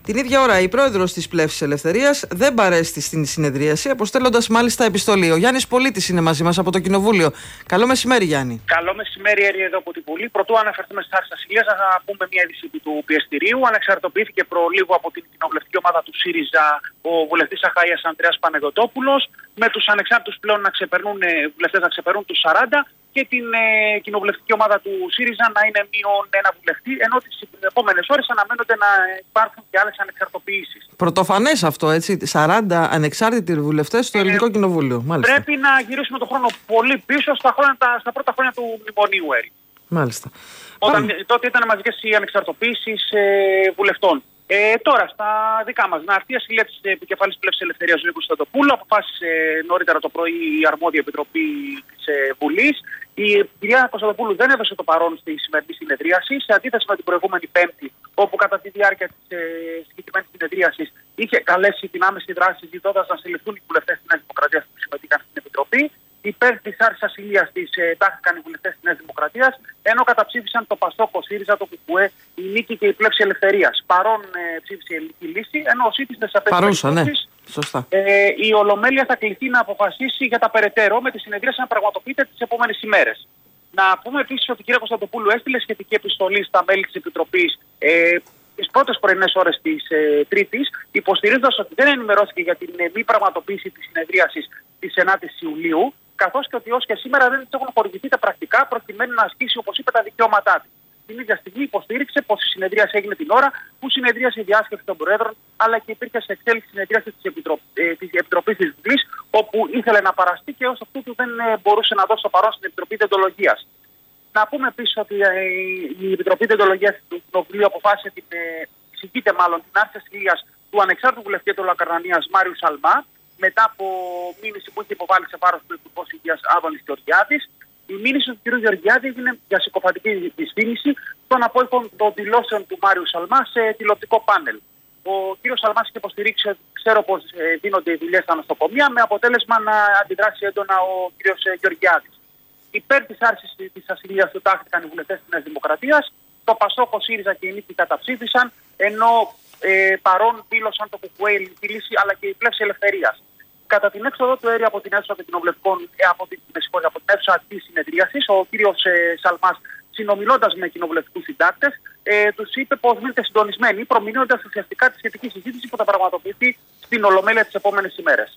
Την ίδια ώρα, η πρόεδρος της Πλεύσης Ελευθερίας δεν παρέστη στην συνεδρίαση, αποστέλλοντας μάλιστα επιστολή. Ο Γιάννης Πολίτης είναι μαζί μας από το Κοινοβούλιο. Καλό μεσημέρι, Γιάννη. Καλό μεσημέρι, Έρη, εδώ από την Βουλή. Πρωτού αναφερθούμε στις άρσεις ασυλίας, να πούμε μια είδηση του πιεστηρίου. Ανεξαρτοποιήθηκε προ λίγο από την κοινοβουλευτική ομάδα του ΣΥΡΙΖΑ ο βουλευτής Αχαΐας Ανδρέας Παναγιωτόπουλος, με τους ανεξάρτητους πλέον να ξεπερνούν, βουλευτές να ξεπερνούν τους σαράντα. Και την ε, κοινοβουλευτική ομάδα του ΣΥΡΙΖΑ να είναι μείον ένα βουλευτή, ενώ τις επόμενες ώρες αναμένονται να υπάρχουν και άλλες ανεξαρτοποιήσεις. Πρωτοφανές αυτό, έτσι. σαράντα ανεξάρτητοι βουλευτές στο ε, Ελληνικό Κοινοβούλιο. Μάλιστα. Πρέπει να γυρίσουμε τον χρόνο πολύ πίσω στα, χρόνια, στα πρώτα χρόνια του μνημονίου, Έρη. Μάλιστα. Όταν, τότε ήταν μαζικές οι ανεξαρτοποιήσεις ε, βουλευτών. Ε, τώρα, στα δικά μας, να έρθει η ασυλία της επικεφαλής Πλεύσης Ελευθερίας Νίκου Κωνσταντοπούλου, αποφάσισε νωρίτερα το πρωί η αρμόδια επιτροπή της ε, Βουλής. Η κυρία Κωνσταντοπούλου δεν έδωσε το παρόν στη σημερινή συνεδρίαση, σε αντίθεση με την προηγούμενη Πέμπτη, όπου κατά τη διάρκεια της ε, συγκεκριμένης συνεδρίασης είχε καλέσει την άμεση δράση, ζητώντας να συλληφθούν οι βουλευτές της Νέας Δημοκρατίας που συμμετείχαν στην Επιτροπή. Υπέρ της άρσης ασυλίας της ε, τάχθηκαν οι βουλευτές της Νέας Δημοκρατίας, ενώ καταψήφισαν το ΠΑΣΟΚ, ο ΣΥΡΙΖΑ, το ΚΚΕ, η Νίκη και η Πλεύση Ελευθερίας. Παρόν ε, ψήφισε η ελληνική λύση, ενώ ο ΣΥΤΙΣ δεν Παρούσα, ναι. Σωστά. Ε, η Ολομέλεια θα κληθεί να αποφασίσει για τα περαιτέρω, με τη συνεδρίαση να πραγματοποιείται τις επόμενες ημέρες. Να πούμε επίσης ότι η κυρία Κωνσταντοπούλου έστειλε σχετική επιστολή στα μέλη της Επιτροπής ε, τις πρώτες πρωινές ώρες της ε, Τρίτης, υποστηρίζοντας ότι δεν ενημερώθηκε για την ε, μη πραγματοποίηση της συνεδρίασης της ενάτης Ιουλίου, καθώς και ότι ως και σήμερα δεν της έχουν χορηγηθεί τα πρακτικά προκειμένου να ασκήσει, όπως είπε, τα δικαιώματά της. Την ίδια στιγμή υποστήριξε πως η συνεδρίαση έγινε την ώρα που συνεδρίασε η διάσκεψη των Προέδρων, αλλά και υπήρχε σε εξέλιξη συνεδρίαση της, Επιτροπ... ε, της Επιτροπής της Βουλής, όπου ήθελε να παραστεί και ως αυτού του δεν ε, μπορούσε να δώσει το παρόν στην Επιτροπή Δεντολογίας. Να πούμε επίσης ότι ε, η Επιτροπή Δεντολογίας του Κοινοβουλίου αποφάσισε την, ε, συγκείται μάλλον την άρση ασυλίας του ανεξάρτητου βουλευτή του Λακαρνανίας Μάριου Σαλμά, μετά από μήνυση που είχε υποβάλει σε βάρος του Υπουργός Υγείας Άδωνης Γεωργιάδης. Η μήνυση του κ. Γεωργιάδη έγινε για συκοφαντική δυσφήμιση των απόϊχων των δηλώσεων του Μάριου Σαλμά σε τηλεοπτικό πάνελ. Ο κ. Σαλμά είχε υποστηρίξει, ξέρω πως ε, δίνονται οι δουλειές στα νοσοκομεία, με αποτέλεσμα να αντιδράσει έντονα ο κ. Γεωργιάδης. Υπέρ της άρσης της ασυλίας του τάχθηκαν οι βουλευτές της Νέας Δημοκρατίας. Το ΠΑΣΟΚ, ο ΣΥΡΙΖΑ και η Νίκη καταψήφισαν, ενώ ε, παρόν δήλωσαν το ΚΚΕ, η λύση, αλλά και η Πλεύση Ελευθερίας. Κατά την έξοδο του Έρη από την αίθουσα των κοινοβουλευτικών, από την, από την αίθουσα της συνεδρίασης, ο κύριος ε, Σαλμάς, συνομιλώντας με κοινοβουλευτικούς συντάκτες, ε, τους είπε πως μείνετε συντονισμένοι, προμηνύοντας ουσιαστικά τη σχετική συζήτηση που θα πραγματοποιηθεί στην Ολομέλεια τις επόμενες ημέρες.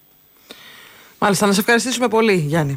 Μάλιστα, να σε ευχαριστήσουμε πολύ, Γιάννη.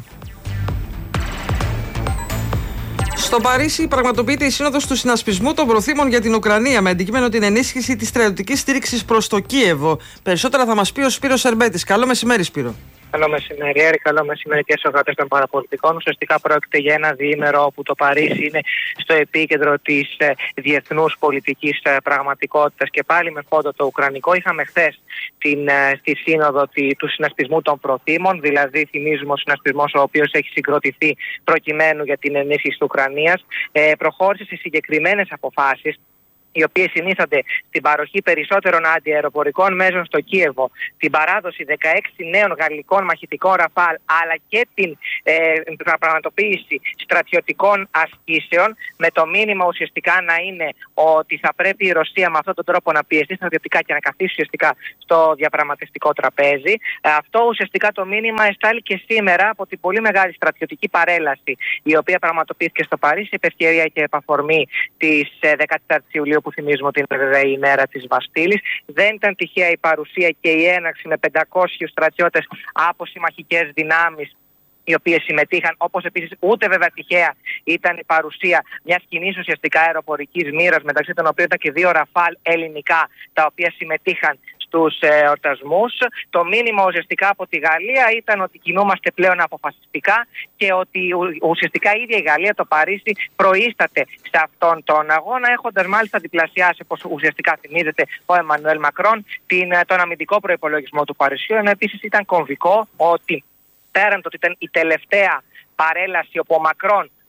Στο Παρίσι πραγματοποιείται η Σύνοδος του Συνασπισμού των Προθήμων για την Ουκρανία, με αντικείμενο την ενίσχυση της στρατιωτικής στήριξης προς το Κίεβο. Περισσότερα θα μας πει ο Σπύρος Σερμπέτης. Καλό μεσημέρι, Σπύρο. Καλό μεσημέρι, Έρη. Καλό μεσημέρι και στους ακροατές των παραπολιτικών. Ουσιαστικά πρόκειται για ένα διήμερο όπου το Παρίσι είναι στο επίκεντρο της ε, διεθνούς πολιτικής ε, πραγματικότητας και πάλι με φόντο το ουκρανικό. Είχαμε χθες την, ε, στη σύνοδο τη, του συνασπισμού των προθήμων, δηλαδή θυμίζουμε ο συνασπισμός ο οποίος έχει συγκροτηθεί προκειμένου για την ενίσχυση της Ουκρανίας. Ε, προχώρησε σε συγκεκριμένες αποφάσεις, οι οποίες συνίστανται στην παροχή περισσότερων αντιαεροπορικών μέσων στο Κίεβο, την παράδοση δεκαέξι νέων γαλλικών μαχητικών Ραφάλ, αλλά και την ε, πραγματοποίηση στρατιωτικών ασκήσεων, με το μήνυμα ουσιαστικά να είναι ότι θα πρέπει η Ρωσία με αυτόν τον τρόπο να πιεστεί στρατιωτικά και να καθίσει ουσιαστικά στο διαπραγματευτικό τραπέζι. Αυτό ουσιαστικά το μήνυμα εστάλει και σήμερα από την πολύ μεγάλη στρατιωτική παρέλαση, η οποία πραγματοποιήθηκε στο Παρίσι, επ' ευκαιρία και επ' αφορμή της δεκατετάρτης Ιουλίου, που θυμίζουμε ότι είναι βέβαια η ημέρα της Βαστίλης. Δεν ήταν τυχαία η παρουσία και η έναρξη με πεντακόσιους στρατιώτες από συμμαχικές δυνάμεις οι οποίες συμμετείχαν, όπως επίσης ούτε βέβαια τυχαία ήταν η παρουσία μιας κοινής ουσιαστικά αεροπορικής μοίρας, μεταξύ των οποίων ήταν και δύο Ραφάλ ελληνικά, τα οποία συμμετείχαν στους εορτασμούς. Το μήνυμα ουσιαστικά από τη Γαλλία ήταν ότι κινούμαστε πλέον αποφασιστικά και ότι ουσιαστικά η ίδια η Γαλλία, το Παρίσι, προείσταται σε αυτόν τον αγώνα, έχοντας μάλιστα διπλασιάσει, όπως ουσιαστικά θυμίζεται ο Εμμανουέλ Μακρόν, την, τον αμυντικό προϋπολογισμό του Παρισιού. Ενώ επίσης ήταν κομβικό ότι πέραν το ότι ήταν η τελευταία παρέλαση όπου ο Μακρόν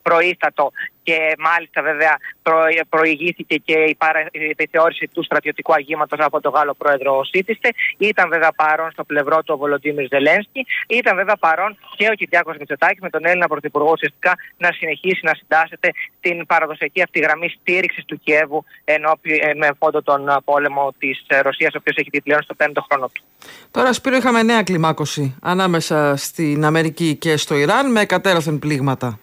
προείστατο και μάλιστα βέβαια προ, προηγήθηκε και η, παρα, η επιθεώρηση του στρατιωτικού αγήματος από τον Γάλλο πρόεδρο Σίτιστε. Ήταν βέβαια παρόν στο πλευρό του ο Βολοντίμιρ Ζελένσκι. Ήταν βέβαια παρόν και ο Κυριάκος Μητσοτάκης με τον Έλληνα Πρωθυπουργό ουσιαστικά να συνεχίσει να συντάσσεται την παραδοσιακή αυτή γραμμή στήριξης του Κιέβου ενώπι, με φόντο τον πόλεμο της Ρωσίας, ο οποίος έχει πλέον στο πέμπτο χρόνο του. Τώρα, Σπύρο, είχαμε νέα κλιμάκωση ανάμεσα στην Αμερική και στο Ιράν με εκατέρωθεν πλήγματα.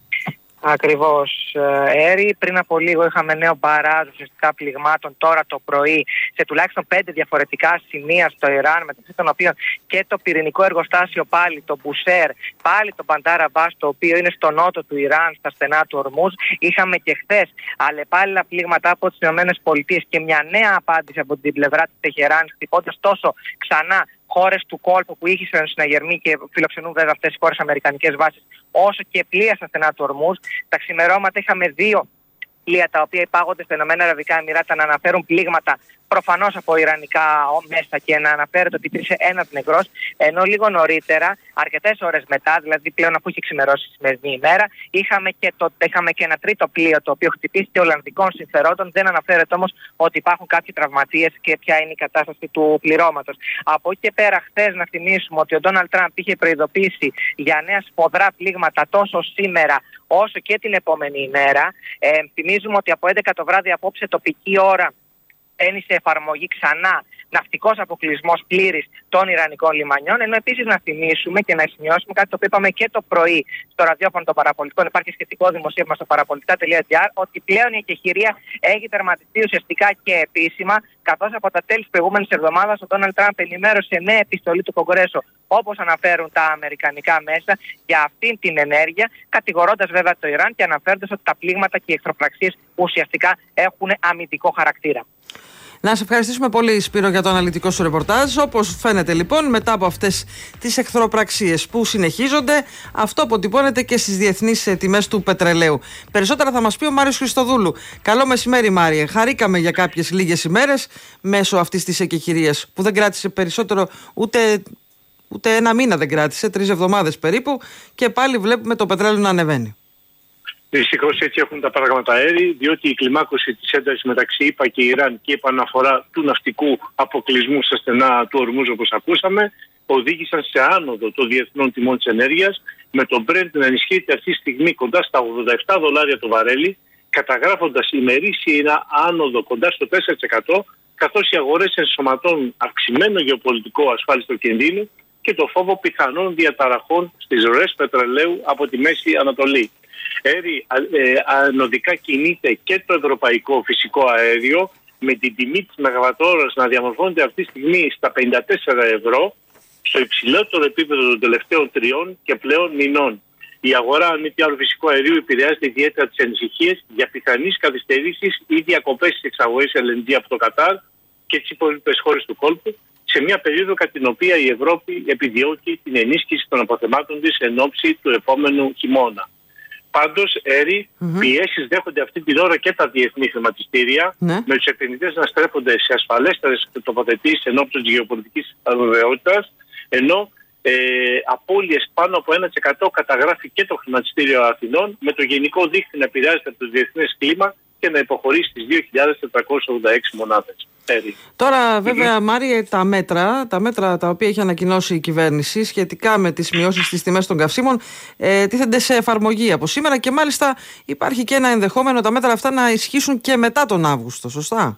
Ακριβώς, Έρη. Πριν από λίγο είχαμε νέο μπαράζ ουσιαστικά πληγμάτων τώρα το πρωί σε τουλάχιστον πέντε διαφορετικά σημεία στο Ιράν, μεταξύ των οποίων και το πυρηνικό εργοστάσιο πάλι, το Μπουσέρ, πάλι το Μπαντάρ Αμπάς, το οποίο είναι στο νότο του Ιράν, στα στενά του Ορμούζ. Είχαμε και χθες αλλεπάλληλα πλήγματα από τις ΗΠΑ και μια νέα απάντηση από την πλευρά της Τεχεράν, χτυπώντας τόσο ξανά χώρες του κόλπου που είχαν συναγερμή και φιλοξενούν βέβαια αυτές οι χώρες αμερικανικές βάσεις, όσο και πλοία στα στενά του Ορμούζ. Τα ξημερώματα είχαμε δύο πλοία τα οποία υπάγονται στα Ηνωμένα Αραβικά Εμιράτα να αναφέρουν πλήγματα προφανώς από ιρανικά μέσα και να αναφέρεται ότι υπήρξε ένας νεκρός, ενώ λίγο νωρίτερα, αρκετές ώρες μετά, δηλαδή πλέον αφού είχε ξημερώσει τη σημερινή ημέρα, είχαμε και, το, είχαμε και ένα τρίτο πλοίο το οποίο χτυπήθηκε Ολλανδικών συμφερόντων. Δεν αναφέρεται όμως ότι υπάρχουν κάποιοι τραυματίες και ποια είναι η κατάσταση του πληρώματος. Από εκεί και πέρα, χθες να θυμίσουμε ότι ο Ντόναλντ Τραμπ είχε προειδοποιήσει για νέα σφοδρά πλήγματα τόσο σήμερα όσο και την επόμενη ημέρα. Ε, θυμίζουμε ότι από έντεκα το βράδυ απόψε τοπική ώρα μπαίνει σε εφαρμογή ξανά ναυτικός αποκλεισμός πλήρης των Ιρανικών λιμανιών. Ενώ επίσης να θυμίσουμε και να σημειώσουμε κάτι το οποίο είπαμε και το πρωί στο ραδιόφωνο των παραπολιτικών, υπάρχει σχετικό δημοσίευμα στο παραπολιτικά τελεία τζι άρ, ότι πλέον η εκεχηρία έχει τερματιστεί ουσιαστικά και επίσημα, καθώς από τα τέλη της προηγούμενης εβδομάδας ο Ντόναλντ Τραμπ ενημέρωσε νέα επιστολή του Κογκρέσου, όπως αναφέρουν τα αμερικανικά μέσα, για αυτήν την ενέργεια, κατηγορώντας βέβαια το Ιράν και αναφέροντας ότι τα πλήγματα και οι εχθροπραξίες ουσιαστικά έχουν αμυντικό χαρακτήρα. Να σε ευχαριστήσουμε πολύ, Σπύρο, για το αναλυτικό σου ρεπορτάζ. Όπως φαίνεται λοιπόν, μετά από αυτές τις εχθροπραξίες που συνεχίζονται, αυτό αποτυπώνεται και στις διεθνείς τιμές του πετρελαίου. Περισσότερα θα μας πει ο Μάριος Χριστοδούλου. Καλό μεσημέρι, Μάριε. Χαρήκαμε για κάποιες λίγες ημέρες μέσω αυτής της εκεχηρίας που δεν κράτησε περισσότερο ούτε, ούτε ένα μήνα, δεν κράτησε, τρεις εβδομάδες περίπου, και πάλι βλέπουμε το πετρέλαιο να ανεβαίνει. Δυστυχώς έτσι έχουν τα πράγματα, Έρη, διότι η κλιμάκωση της έντασης μεταξύ ΗΠΑ και Ιράν και η επαναφορά του ναυτικού αποκλεισμού στα στενά του Ορμούζ, όπως ακούσαμε, οδήγησαν σε άνοδο των διεθνών τιμών της ενέργειας, με το Brent να ενισχύεται αυτή τη στιγμή κοντά στα ογδόντα επτά δολάρια το βαρέλι, καταγράφοντας ημερήσια άνοδο κοντά στο τέσσερα τοις εκατό, καθώς οι αγορές ενσωματώνουν αυξημένο γεωπολιτικό ασφάλιστο κινδύνου και το φόβο πιθανών διαταραχών στις ροές πετρελαίου από τη Μέση Ανατολή. Έρη, ε, ανωδικά κινείται και το ευρωπαϊκό φυσικό αέριο, με την τιμή της μεγαβατόρας να διαμορφώνεται αυτή τη στιγμή στα πενήντα τέσσερα ευρώ, στο υψηλότερο επίπεδο των τελευταίων τριών και πλέον μηνών. Η αγορά, αν μη τι άλλο, φυσικού αερίου επηρεάζεται ιδιαίτερα τις ανησυχίες για πιθανείς καθυστερήσεις ή διακοπές της εξαγωγής ελ εν τζι από το Κατάρ και τις υπόλοιπες χώρες του κόλπου, σε μια περίοδο κατά την οποία η Ευρώπη επιδιώκει την ενίσχυση των αποθεμάτων της εν ώψη του επόμενου χειμώνα. Πάντως, Έρη, mm-hmm. πιέσεις δέχονται αυτή την ώρα και τα διεθνή χρηματιστήρια, ναι. με τους επενδυτές να στρέφονται σε ασφαλέστερες τοποθετήσεις εν ώψη της γεωπολιτικής αβεβαιότητας, ενώ ε, απώλειες πάνω από ένα τοις εκατό καταγράφει και το χρηματιστήριο Αθηνών, με το γενικό δίκτυο να επηρεάζεται από το διεθνές κλίμα και να υποχωρήσει στις δύο χιλιάδες τετρακόσιες ογδόντα έξι μονάδες. Τώρα, βέβαια, mm-hmm. Μάριε, τα μέτρα, τα μέτρα τα οποία έχει ανακοινώσει η κυβέρνηση σχετικά με τις μειώσεις στις τιμές των καυσίμων ε, τίθενται σε εφαρμογή από σήμερα και μάλιστα υπάρχει και ένα ενδεχόμενο τα μέτρα αυτά να ισχύσουν και μετά τον Αύγουστο, σωστά?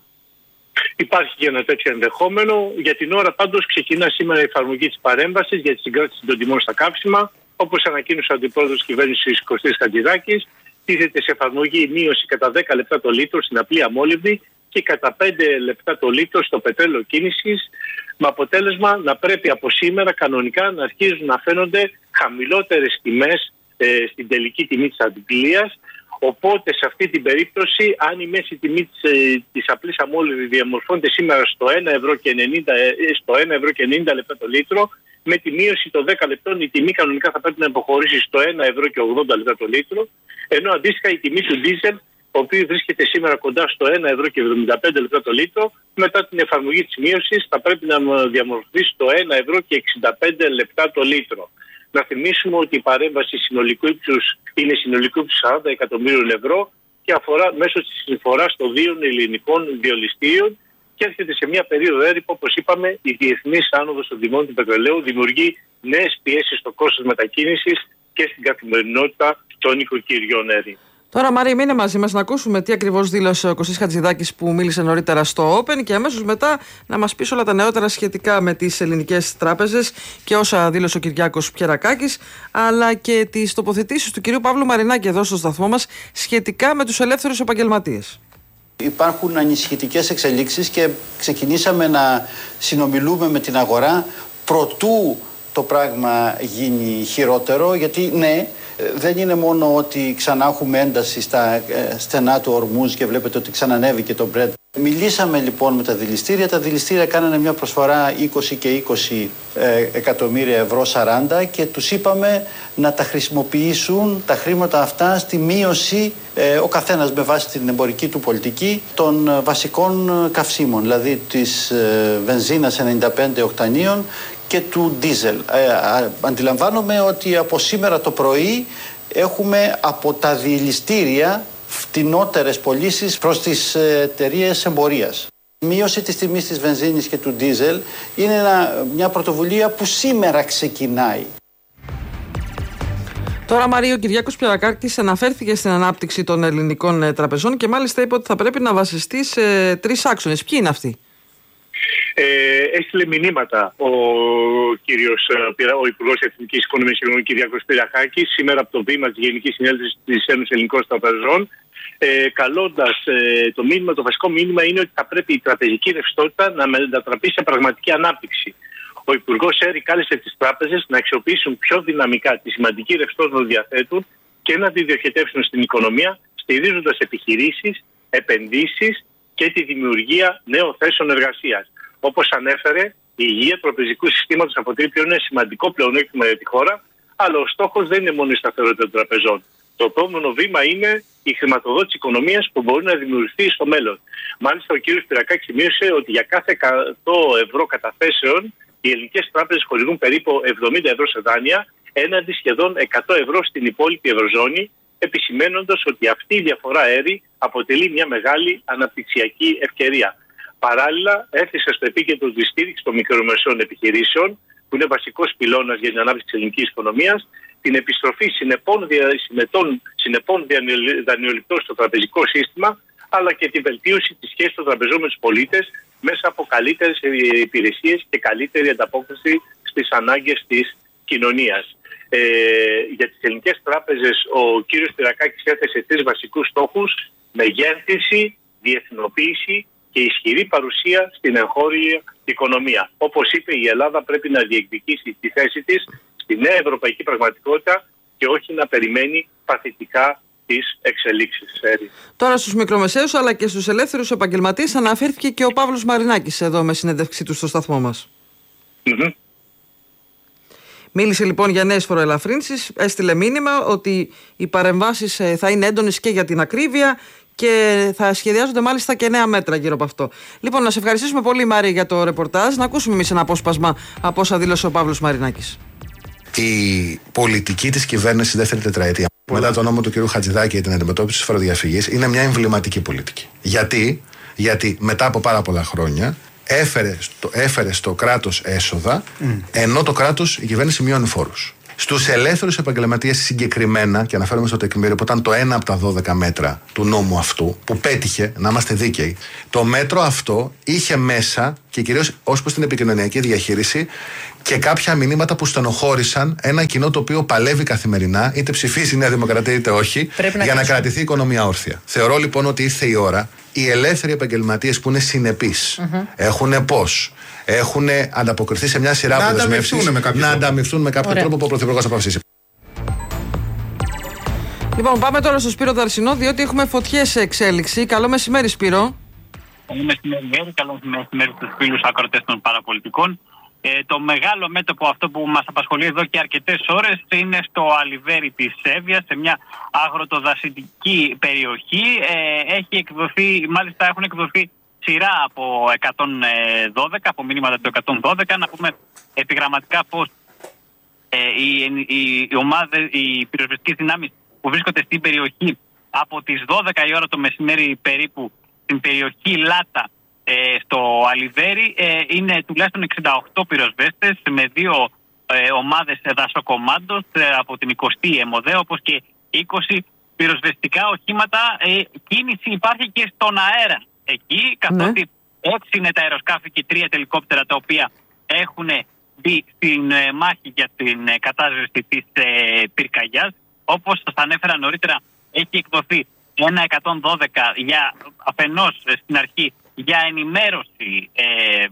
Υπάρχει και ένα τέτοιο ενδεχόμενο. Για την ώρα πάντως ξεκινά σήμερα η εφαρμογή της παρέμβασης για τη συγκράτηση των τιμών στα καύσιμα. Όπως ανακοίνωσε ο αντιπρόεδρος της κυβέρνησης Κωστής Χατζηδάκης, τίθεται σε εφαρμογή η μείωση κατά δέκα λεπτά το λίτρο στην απλή αμόλυβδη και κατά πέντε λεπτά το λίτρο στο πετρέλαιο κίνησης, με αποτέλεσμα να πρέπει από σήμερα κανονικά να αρχίζουν να φαίνονται χαμηλότερες τιμές ε, στην τελική τιμή της αντιπλίας. Οπότε σε αυτή την περίπτωση, αν η μέση τιμή της, ε, της απλής αμόλυβδης διαμορφώνεται σήμερα στο ένα ευρώ και ενενήντα, ε, στο ένα ευρώ και ενενήντα λεπτά το λίτρο, με τη μείωση των δέκα λεπτών η τιμή κανονικά θα πρέπει να υποχωρήσει στο ένα ευρώ και ογδόντα λεπτά το λίτρο, ενώ αντίστοιχα η τιμή του ντίζελ, ο οποίος βρίσκεται σήμερα κοντά στο ένα ευρώ και εβδομήντα πέντε λεπτά το λίτρο, μετά την εφαρμογή της μείωσης θα πρέπει να διαμορφωθεί στο ένα ευρώ και εξήντα πέντε λεπτά το λίτρο. Να θυμίσουμε ότι η παρέμβαση συνολικού ύψους είναι συνολικού ύψους σαράντα εκατομμύριων ευρώ και αφορά μέσω της συμφοράς των δύο ελληνικών βιολιστήριων και έρχεται σε μια περίοδο έρυπο, όπως είπαμε, η διεθνής άνοδος των τιμών του πετρελαίου δημιουργεί νέες πιέσεις στο κόστος μετακίνησης και στην καθημερινότητα των οικοκυριών έρη. Τώρα, Μαρία, μείνε μαζί μας να ακούσουμε τι ακριβώς δήλωσε ο Κωστής Χατζηδάκης που μίλησε νωρίτερα στο Open και αμέσως μετά να μας πεις όλα τα νεότερα σχετικά με τις ελληνικές τράπεζες και όσα δήλωσε ο Κυριάκος Πιερακάκης, αλλά και τις τοποθετήσεις του κυρίου Παύλου Μαρινάκη εδώ στο σταθμό μας σχετικά με τους ελεύθερους επαγγελματίες. Υπάρχουν ανησυχητικές εξελίξεις και ξεκινήσαμε να συνομιλούμε με την αγορά προτού το πράγμα γίνει χειρότερο, γιατί ναι, δεν είναι μόνο ότι ξανά έχουμε ένταση στα στενά του Ορμούζ και βλέπετε ότι ξανανέβηκε το Brent. Μιλήσαμε λοιπόν με τα δηληστήρια. Τα δηληστήρια κάνανε μια προσφορά είκοσι και είκοσι εκατομμύρια ευρώ, σαράντα, και τους είπαμε να τα χρησιμοποιήσουν τα χρήματα αυτά στη μείωση, ε, ο καθένας με βάση την εμπορική του πολιτική, των βασικών καυσίμων, δηλαδή της ε, βενζίνας ενενήντα πέντε οκτανίων και του ντίζελ. Ε, αντιλαμβάνομαι ότι από σήμερα το πρωί έχουμε από τα δηληστήρια φτηνότερες πωλήσεις προς τις εταιρείες εμπορίας. Η μείωση της τιμής της βενζίνης και του ντίζελ είναι ένα, μια πρωτοβουλία που σήμερα ξεκινάει. Τώρα, Μαρία, ο Κυριάκος Πιερακάκης αναφέρθηκε στην ανάπτυξη των ελληνικών τραπεζών και μάλιστα είπε ότι θα πρέπει να βασιστεί σε τρεις άξονες. Ποιοι είναι αυτοί? Ε, έστειλε μηνύματα ο κύριος, ο Υπουργός Εθνικής Οικονομίας και Κοινωνίας Κυριάκος Πιερακάκης σήμερα από το βήμα της Γενικής Συνέλευσης της Ένωσης Ελληνικών Τραπεζών, ε, καλώντας ε, το μήνυμα, το βασικό μήνυμα είναι ότι θα πρέπει η τραπεζική ρευστότητα να μετατραπεί σε πραγματική ανάπτυξη. Ο Υπουργός Έρη κάλεσε τις τράπεζες να αξιοποιήσουν πιο δυναμικά τη σημαντική ρευστότητα που διαθέτουν και να τη διοχετεύσουν στην οικονομία, στηρίζοντας επιχειρήσεις, επενδύσεις και τη δημιουργία νέων θέσεων εργασίας. Όπως ανέφερε, η υγεία τραπεζικού συστήματος αποτελεί πλέον ένα σημαντικό πλεονέκτημα για τη χώρα, αλλά ο στόχος δεν είναι μόνο η σταθερότητα των τραπεζών. Το επόμενο βήμα είναι η χρηματοδότηση οικονομίας που μπορεί να δημιουργηθεί στο μέλλον. Μάλιστα, ο κ. Πιερακάκης σημείωσε ότι για κάθε εκατό ευρώ καταθέσεων οι ελληνικές τράπεζες χορηγούν περίπου εβδομήντα ευρώ σε δάνεια, έναντι σχεδόν εκατό ευρώ στην υπόλοιπη Ευρωζώνη, επισημαίνοντας ότι αυτή η διαφορά έρη αποτελεί μια μεγάλη αναπτυξιακή ευκαιρία. Παράλληλα, έθεσε στο επίκεντρο τη στήριξη των μικρομεσαίων επιχειρήσεων, που είναι βασικός πυλώνας για την ανάπτυξη της ελληνικής οικονομίας, την επιστροφή συνεπών, συνεπών δανειοληπτών στο τραπεζικό σύστημα, αλλά και τη βελτίωση της σχέσης των τραπεζών με τους πολίτες μέσα από καλύτερες υπηρεσίες και καλύτερη ανταπόκριση στις ανάγκες της κοινωνίας. Ε, για τις ελληνικές τράπεζες, ο κ. Πιερακάκης έθεσε τρεις βασικούς στόχους: μεγέθυνση, διεθνοποίηση και ισχυρή παρουσία στην εγχώρια οικονομία. Όπως είπε, η Ελλάδα πρέπει να διεκδικήσει τη θέση της στη νέα ευρωπαϊκή πραγματικότητα και όχι να περιμένει παθητικά τις εξελίξεις. Τώρα στους μικρομεσαίους αλλά και στους ελεύθερους επαγγελματίες αναφέρθηκε και ο Παύλος Μαρινάκης εδώ με συνέντευξή του στο σταθμό μας. Mm-hmm. Μίλησε λοιπόν για νέες φοροελαφρύνσεις, έστειλε μήνυμα ότι οι παρεμβάσεις θα είναι έντονες και για την ακρίβεια και θα σχεδιάζονται μάλιστα και νέα μέτρα γύρω από αυτό. Λοιπόν, να σε ευχαριστήσουμε πολύ, Μάρια, για το ρεπορτάζ. Να ακούσουμε εμείς ένα απόσπασμα από όσα δήλωσε ο Παύλος Μαρινάκης. Η πολιτική της κυβέρνησης δεύτερη τετραετία, μετά τον νόμο του κ. Χατζηδάκη για την αντιμετώπιση της φοροδιαφυγής, είναι μια εμβληματική πολιτική. Γιατί, Γιατί μετά από πάρα πολλά χρόνια έφερε στο, έφερε στο κράτος έσοδα, mm. ενώ το κράτος, η κυβέρνηση μειώνει φόρους. Στους ελεύθερους επαγγελματίες συγκεκριμένα, και αναφέρομαι στο τεκμήριο που ήταν το ένα από τα δώδεκα μέτρα του νόμου αυτού, που πέτυχε, να είμαστε δίκαιοι, το μέτρο αυτό είχε μέσα και κυρίως ως προς την επικοινωνιακή διαχείριση και κάποια μηνύματα που στενοχώρησαν ένα κοινό το οποίο παλεύει καθημερινά, είτε ψηφίζει η Νέα Δημοκρατία είτε όχι, να για να κρατηθεί η οικονομία όρθια. Θεωρώ λοιπόν ότι ήρθε η ώρα οι ελεύθεροι επαγγελματίες που είναι συνεπείς, mm-hmm. έχουν πώς, έχουν ανταποκριθεί σε μια σειρά από δεσμεύσεις, να ανταμυφθούν με κάποιο τρόπο που ο Πρωθυπουργός θα αποφασίσει. Λοιπόν, πάμε τώρα στο Σπύρο Δαρσινό, διότι έχουμε φωτιές σε εξέλιξη. Καλό μεσημέρι, Σπύρο. Καλό μεσημέρι, καλό μεσημέρι στους φίλους ακροατές των παραπολιτικών. Ε, το μεγάλο μέτωπο αυτό που μας απασχολεί εδώ και αρκετές ώρες είναι στο αλιβέρι της Εύβοιας, σε μια αγροτοδασιτική περιοχή. Ε, έχει εκδοθεί, μάλιστα έχουν εκδοθεί σειρά από εκατόν δώδεκα, από μηνύματα του εκατόν δώδεκα. Να πούμε επιγραμματικά πως Ε, οι, οι, οι ομάδες, οι πυροσβεστικές δυνάμεις που βρίσκονται στην περιοχή από τις δώδεκα η ώρα το μεσημέρι περίπου στην περιοχή Λάτα ε, στο Αλιβέρι ε, είναι τουλάχιστον εξήντα οκτώ πυροσβέστες με δύο ε, ομάδες δασοκομάντος ε, από την εικοστή Αιμοδέ, όπως και είκοσι πυροσβεστικά οχήματα. Ε, κίνηση υπάρχει και στον αέρα εκεί, καθότι ναι. έξι είναι τα αεροσκάφη και τρία τελικόπτερα τα οποία έχουν μπει στην ε, μάχη για την ε, κατάσβεση της ε, πυρκαγιάς. Όπως σας ανέφερα νωρίτερα, έχει εκδοθεί ένα εκατόν δώδεκα για, αφενός ε, στην αρχή για ενημέρωση ε,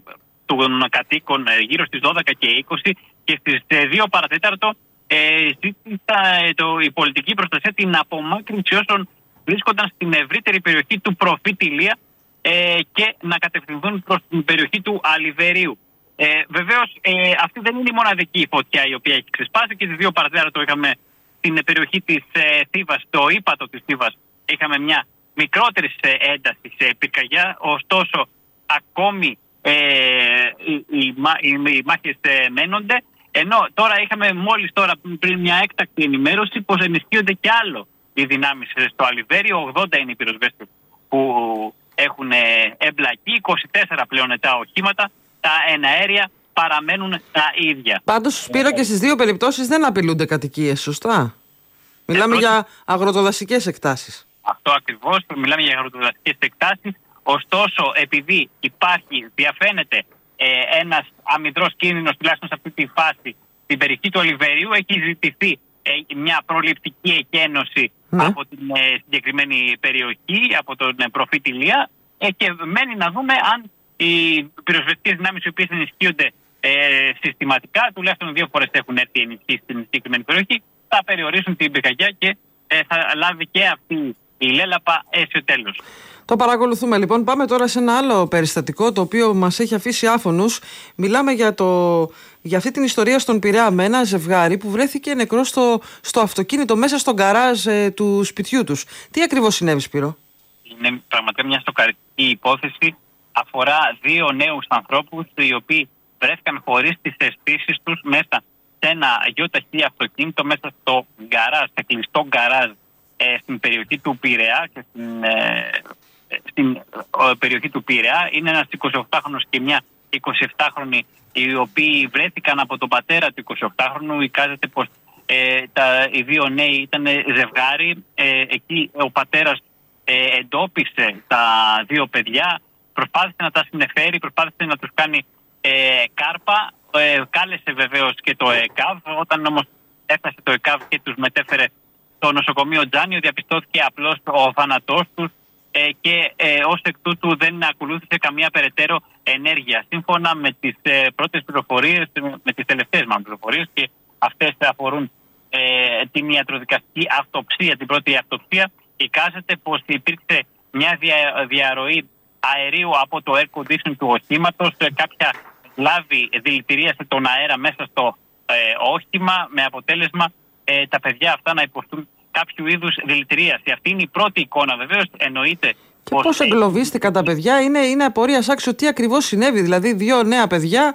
των κατοίκων ε, γύρω στις δώδεκα και είκοσι και στις ε, δύο παρατέταρτο ε, ζήτησα ε, το, η πολιτική προστασία την απομάκρυνση όσων βρίσκονταν στην ευρύτερη περιοχή του προφήτη Ηλία ε, και να κατευθυνθούν προς την περιοχή του Αλιβερίου. Ε, βεβαίως ε, αυτή δεν είναι η μοναδική φωτιά η οποία έχει ξεσπάσει και τις δύο παρατέταρτο είχαμε στην περιοχή της ε, Θήβας, το ύπατο της Θήβας, είχαμε μια μικρότερη ένταση σε πυρκαγιά, ωστόσο ακόμη ε, οι, οι, οι, οι μάχες ε, μένονται, ενώ τώρα είχαμε μόλις τώρα πριν μια έκτακτη ενημέρωση πως ενισχύονται κι άλλο οι δυνάμεις στο Αλιβέρι. ογδόντα είναι οι πυροσβέστες που έχουν εμπλακεί, είκοσι τέσσερα πλέον τα οχήματα, τα εναέρια παραμένουν τα ίδια. Πάντως, Σπύρο, και στις δύο περιπτώσεις δεν απειλούνται κατοικίες, σωστά? Μιλάμε ε, για αγροτοδασικές εκτάσεις. Αυτό ακριβώς, μιλάμε για αγροτοδασικές εκτάσεις. Ωστόσο, επειδή υπάρχει, διαφαίνεται ε, ένας αμυντρός κίνδυνος, τουλάχιστον σε αυτή τη φάση, στην περιοχή του Αλιβερίου, έχει ζητηθεί ε, μια προληπτική εκένωση ναι. από την ε, συγκεκριμένη περιοχή, από τον ε, προφήτη Ηλία, ε, και μένει να δούμε αν οι πυροσβεστικές δυνάμεις οι οποίες ενισχύονται ε, συστηματικά, τουλάχιστον δύο φορές έχουν έρθει ενισχύσει στην συγκεκριμένη περιοχή, θα περιορίσουν την πυρκαγιά και ε, θα λάβει και αυτή η λέλαπα αίσιο τέλος. Το παρακολουθούμε λοιπόν. Πάμε τώρα σε ένα άλλο περιστατικό το οποίο μας έχει αφήσει άφωνους. Μιλάμε για, το, για αυτή την ιστορία στον Πειραιά με ένα ζευγάρι που βρέθηκε νεκρό στο, στο αυτοκίνητο μέσα στον γκαράζ ε, του σπιτιού τους. Τι ακριβώς συνέβη, Σπύρο? Είναι πραγματικά μια στοκαριστική υπόθεση. Αφορά δύο νέους ανθρώπους οι οποίοι βρέθηκαν χωρίς τις αισθήσεις τους μέσα σε ένα γιοταχή αυτοκίνητο, μέσα στο γκαράζ, σε κλειστό γκαράζ ε, στην περιοχή του Πειραιά και στην, ε, στην ε, περιοχή του Πειραιά. Είναι ένας εικοσιοκτάχρονος και μια εικοσιεπτάχρονη οι οποίοι βρέθηκαν από τον πατέρα του εικοσιοκτάχρονου. Εικάζεται πως ε, τα, οι δύο νέοι ήταν ζευγάρι. Ε, εκεί ο πατέρας ε, εντόπισε τα δύο παιδιά, προσπάθησε να τα συνεφέρει, προσπάθησε να τους κάνει ε, κάρπα, ε, κάλεσε βεβαίως και το ΕΚΑΒ. Όταν όμως έφτασε το ΕΚΑΒ και τους μετέφερε στο νοσοκομείο Τζάνιο, διαπιστώθηκε απλώς ο θάνατός τους ε, και ε, ως εκ τούτου δεν ακολούθησε καμία περαιτέρω ενέργεια. Σύμφωνα με τις ε, πρώτες πληροφορίες, με τις τελευταίες μάλλον πληροφορίες, και αυτές αφορούν ε, την ιατροδικαστική αυτοψία, την πρώτη αυτοψία, εικάζεται πως υπήρξε μια δια, διαρροή αερίου από το air condition του οχήματος, κάποια βλάβη δηλητηρίασε τον αέρα μέσα στο ε, όχημα, με αποτέλεσμα ε, τα παιδιά αυτά να υποστούν κάποιου είδους δηλητηρίαση. Αυτή είναι η πρώτη εικόνα, βεβαίως εννοείται. Και πώς εγκλωβίστηκαν τα παιδιά, είναι, είναι απορίας άξιο τι ακριβώς συνέβη. Δηλαδή, δύο νέα παιδιά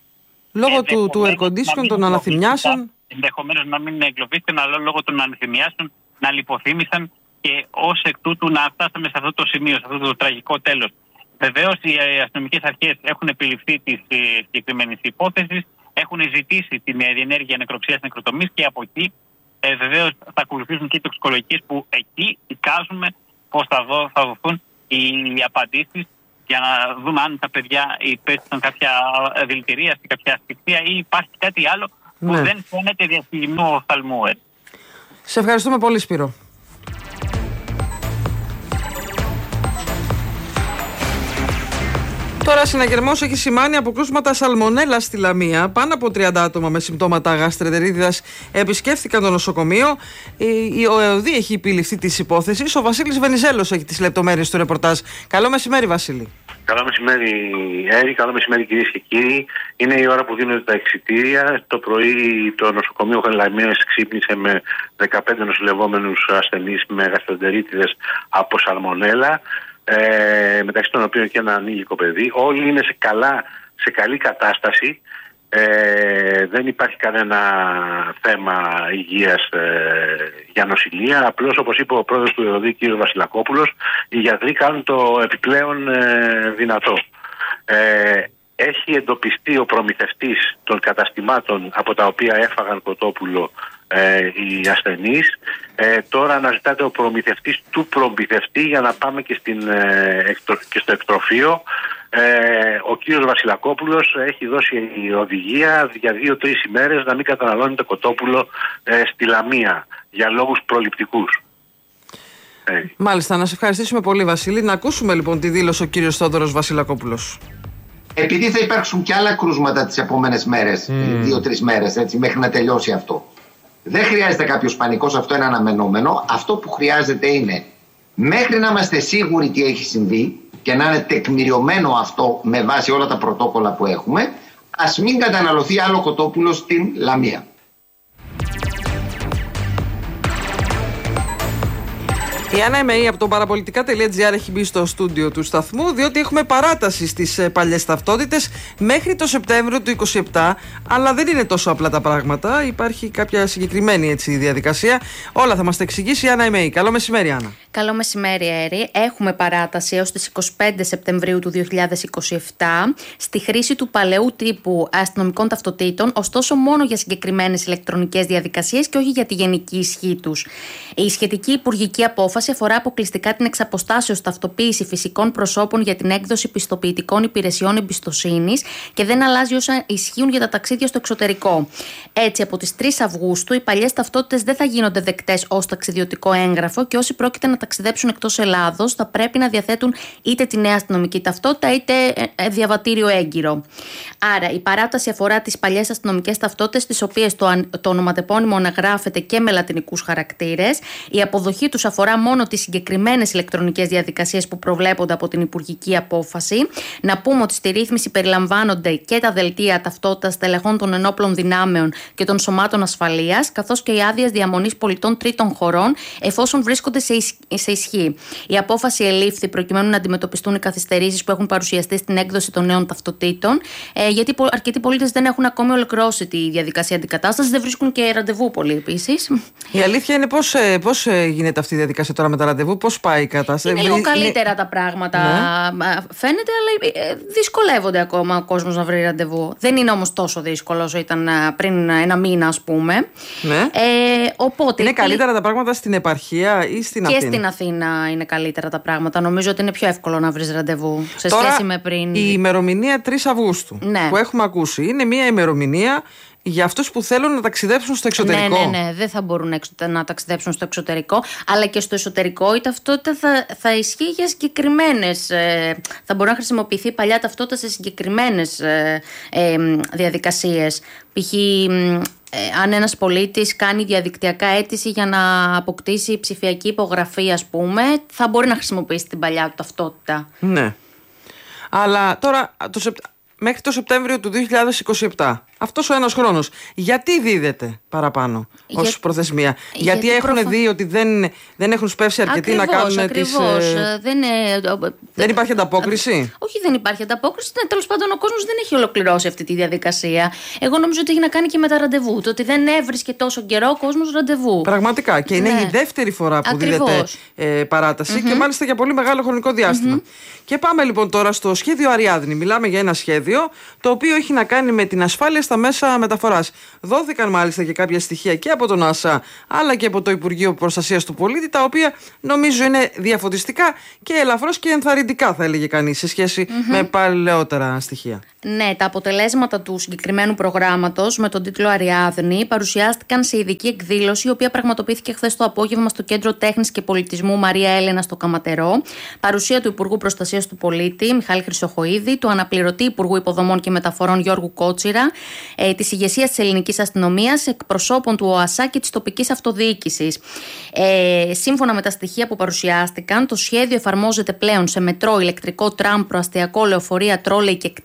λόγω του, του air condition, των αναθυμιάσεων. Ενδεχομένως να μην εγκλωβίστηκαν, αλλά λόγω των αναθυμιάσεων να λιποθύμησαν και ως εκ τούτου να φτάσαμε σε αυτό το σημείο, σε αυτό το τραγικό τέλος. Βεβαίως οι αστυνομικές αρχές έχουν επιληφθεί της συγκεκριμένης υπόθεσης, έχουν ζητήσει την διενέργεια νεκροψίας νεκροτομής και από εκεί ε, βεβαίως θα ακολουθήσουν και οι τοξικολογικές που εκεί εικάζουμε πώς θα, δω, θα δοθούν οι απαντήσεις για να δούμε αν τα παιδιά υπέστησαν κάποια δηλητηρίαση, κάποια ασφυξία ή υπάρχει κάτι άλλο που ναι. δεν φαίνεται διαστημού οφθαλμού. Σε ευχαριστούμε πολύ, Σπύρο. Τώρα, συναγερμός έχει σημάνει αποκρούσματα σαλμονέλα στη Λαμία. Πάνω από τριάντα άτομα με συμπτώματα γαστρεντερίτιδας επισκέφθηκαν το νοσοκομείο. Ο ΕΟΔΗ έχει επιληφθεί της υπόθεσης. Ο Βασίλης Βενιζέλος έχει τις λεπτομέρειες του ρεπορτάζ. Καλό μεσημέρι, Βασίλη. Καλό μεσημέρι, Έρη. Καλό μεσημέρι, κυρίες και κύριοι. Είναι η ώρα που δίνονται τα εξιτήρια. Το πρωί το νοσοκομείο Λαμίας ξύπνησε με δεκαπέντε νοσηλευόμενους ασθενείς με γαστρεντερίτιδες από σαλμονέλα. Ε, μεταξύ των οποίων και ένα ανήλικο παιδί. Όλοι είναι σε, καλά, σε καλή κατάσταση Ε, δεν υπάρχει κανένα θέμα υγείας ε, για νοσηλεία. Απλώς, όπως είπε ο πρόεδρος του ΕΟΔΗ, κ. Βασιλακόπουλος, οι γιατροί κάνουν το επιπλέον ε, δυνατό. Ε, έχει εντοπιστεί ο προμηθευτής των καταστημάτων από τα οποία έφαγαν κοτόπουλο ε, οι ασθενείς. Ε, τώρα αναζητάται ο προμηθευτής του προμηθευτή για να πάμε και, στην, ε, εκτρο, και στο εκτροφείο. Ε, ο κύριος Βασιλακόπουλος έχει δώσει οδηγία για δύο-τρεις ημέρες να μην καταναλώνει το κοτόπουλο ε, στη Λαμία για λόγους προληπτικούς. Ε. Μάλιστα, να σε ευχαριστήσουμε πολύ, Βασίλη. Να ακούσουμε λοιπόν τη δήλωση ο κύριος Θόδωρος Βασιλακόπουλος. Επειδή θα υπάρξουν και άλλα κρούσματα τις επόμενες μέρες, mm. δύο-τρεις μέρες, έτσι, μέχρι να τελειώσει αυτό. Δεν χρειάζεται κάποιος πανικός, αυτό είναι αναμενόμενο. Αυτό που χρειάζεται είναι, μέχρι να είμαστε σίγουροι τι έχει συμβεί και να είναι τεκμηριωμένο αυτό με βάση όλα τα πρωτόκολλα που έχουμε, ας μην καταναλωθεί άλλο κοτόπουλο στην Λαμία. Η Άννα Εμεή από το παραπολιτικά τελεία τζι άρ έχει μπει στο στούντιο του σταθμού, διότι έχουμε παράταση στις παλιές ταυτότητες μέχρι το Σεπτέμβριο του είκοσι επτά. Αλλά δεν είναι τόσο απλά τα πράγματα. Υπάρχει κάποια συγκεκριμένη έτσι, διαδικασία. Όλα θα μας τα εξηγήσει η Άννα Εμεή. Καλό μεσημέρι, Άννα. Καλό μεσημέρι, Έρη. Έχουμε παράταση έως τις είκοσι πέντε Σεπτεμβρίου του δύο χιλιάδες είκοσι επτά στη χρήση του παλαιού τύπου αστυνομικών ταυτοτήτων, ωστόσο μόνο για συγκεκριμένες ηλεκτρονικές διαδικασίες και όχι για τη γενική ισχύ τους. Η σχετική υπουργική απόφαση αφορά αποκλειστικά την εξαποστάσεως ταυτοποίηση φυσικών προσώπων για την έκδοση πιστοποιητικών υπηρεσιών εμπιστοσύνης και δεν αλλάζει όσα ισχύουν για τα ταξίδια στο εξωτερικό. Έτσι, από τις τρεις Αυγούστου, οι παλιές ταυτότητες δεν θα γίνονται δεκτές ως ταξιδιωτικό έγγραφο και όσοι πρόκειται να ταξιδέψουν εκτός Ελλάδος θα πρέπει να διαθέτουν είτε τη νέα αστυνομική ταυτότητα είτε διαβατήριο έγκυρο. Άρα, η παράταση αφορά τις παλιές αστυνομικές ταυτότητες, στις οποίες το, το ονοματεπώνυμο αναγράφεται και με λατινικούς χαρακτήρες. Η αποδοχή τους αφορά μόνο τις συγκεκριμένες ηλεκτρονικές διαδικασίες που προβλέπονται από την υπουργική απόφαση. Να πούμε ότι στη ρύθμιση περιλαμβάνονται και τα δελτία ταυτότητας στελεχών των ενόπλων δυνάμεων και των σωμάτων ασφαλείας, καθώς και οι άδειες διαμονής πολιτών τρίτων χωρών, εφόσον βρίσκονται σε, ισ... σε ισχύ. Η απόφαση ελήφθη προκειμένου να αντιμετωπιστούν οι καθυστερήσεις που έχουν παρουσιαστεί στην έκδοση των νέων ταυτοτήτων, ε, γιατί αρκετοί πολίτες δεν έχουν ακόμη ολοκληρώσει τη διαδικασία αντικατάστασης, δεν βρίσκουν και ραντεβού πολλοί επίσης. Η αλήθεια είναι πώς, πώς γίνεται αυτή η διαδικασία τώρα με τα ραντεβού, πώς πάει η κατάσταση? Είναι λίγο καλύτερα τα πράγματα, ναι. Φαίνεται, αλλά δυσκολεύονται ακόμα ο κόσμος να βρει ραντεβού. Δεν είναι όμως τόσο δύσκολο όσο ήταν πριν ένα μήνα, ας πούμε. Ναι. Ε, οπότε, είναι καλύτερα τα πράγματα στην επαρχία ή στην και Αθήνα? Και στην Αθήνα είναι καλύτερα τα πράγματα. Νομίζω ότι είναι πιο εύκολο να βρεις ραντεβού σε τώρα, σχέση με πριν. Η ημερομηνία τρεις Αυγούστου, ναι, που έχουμε ακούσει, είναι μια ημερομηνία για αυτούς που θέλουν να ταξιδέψουν στο εξωτερικό. Ναι, ναι, ναι. Δεν θα μπορούν να, να ταξιδέψουν στο εξωτερικό, αλλά και στο εσωτερικό η ταυτότητα θα, θα ισχύει για συγκεκριμένες. Ε, θα μπορεί να χρησιμοποιηθεί παλιά ταυτότητα σε συγκεκριμένες ε, ε, διαδικασίες. Π.χ. Ε, αν ένας πολίτης κάνει διαδικτυακά αίτηση για να αποκτήσει ψηφιακή υπογραφή, ας πούμε, θα μπορεί να χρησιμοποιήσει την παλιά του ταυτότητα. Ναι. Αλλά τώρα το Σεπ... μέχρι το Σεπτέμβριο του δύο χιλιάδες είκοσι επτά. Αυτός ο ένας χρόνος, γιατί δίδεται παραπάνω για... ως προθεσμία? Για... Γιατί, γιατί έχουν προφα... δει ότι δεν, δεν έχουν σπεύσει αρκετοί ακριβώς, να κάνουν ακριβώς. τις... Ε... Δεν, ε... δεν υπάρχει ανταπόκριση. Όχι, δεν υπάρχει ανταπόκριση. Ναι, τέλος πάντων, ο κόσμος δεν έχει ολοκληρώσει αυτή τη διαδικασία. Εγώ νομίζω ότι έχει να κάνει και με τα ραντεβού. Το ότι δεν έβρισκε τόσο καιρό ο κόσμος ραντεβού. Πραγματικά. Και είναι ναι. η δεύτερη φορά που ακριβώς. δίδεται ε, παράταση mm-hmm. και μάλιστα για πολύ μεγάλο χρονικό διάστημα. Mm-hmm. Και πάμε λοιπόν τώρα στο σχέδιο Αριάδνη. Μιλάμε για ένα σχέδιο το οποίο έχει να κάνει με την ασφάλεια στα μέσα μεταφοράς. Δόθηκαν μάλιστα και κάποια στοιχεία και από τον ΆΣΑ αλλά και από το Υπουργείο Προστασίας του Πολίτη, τα οποία νομίζω είναι διαφωτιστικά και ελαφρώς και ενθαρρυντικά, θα έλεγε κανείς, σε σχέση mm-hmm. με παλαιότερα στοιχεία. Ναι, τα αποτελέσματα του συγκεκριμένου προγράμματος με τον τίτλο Αριάδνη παρουσιάστηκαν σε ειδική εκδήλωση, η οποία πραγματοποιήθηκε χθες το απόγευμα στο Κέντρο Τέχνης και Πολιτισμού Μαρία Έλενα στο Καματερό. Παρουσία του Υπουργού Προστασίας του Πολίτη Μιχάλη Χρυσοχοΐδη, του αναπληρωτή Υπουργού Υποδομών και Μεταφορών Γιώργου Κότσιρα, ε, της ηγεσίας της Ελληνικής Αστυνομίας, εκπροσώπων του ΟΑΣΑ και της τοπικής αυτοδιοίκησης. Ε, σύμφωνα με τα στοιχεία που παρουσιάστηκαν, το σχέδιο εφαρμόζεται πλέον σε μετρό, ηλεκτρικό τραμ, προαστιακό, λεωφορεία, τρόλεϊ και κτέλ,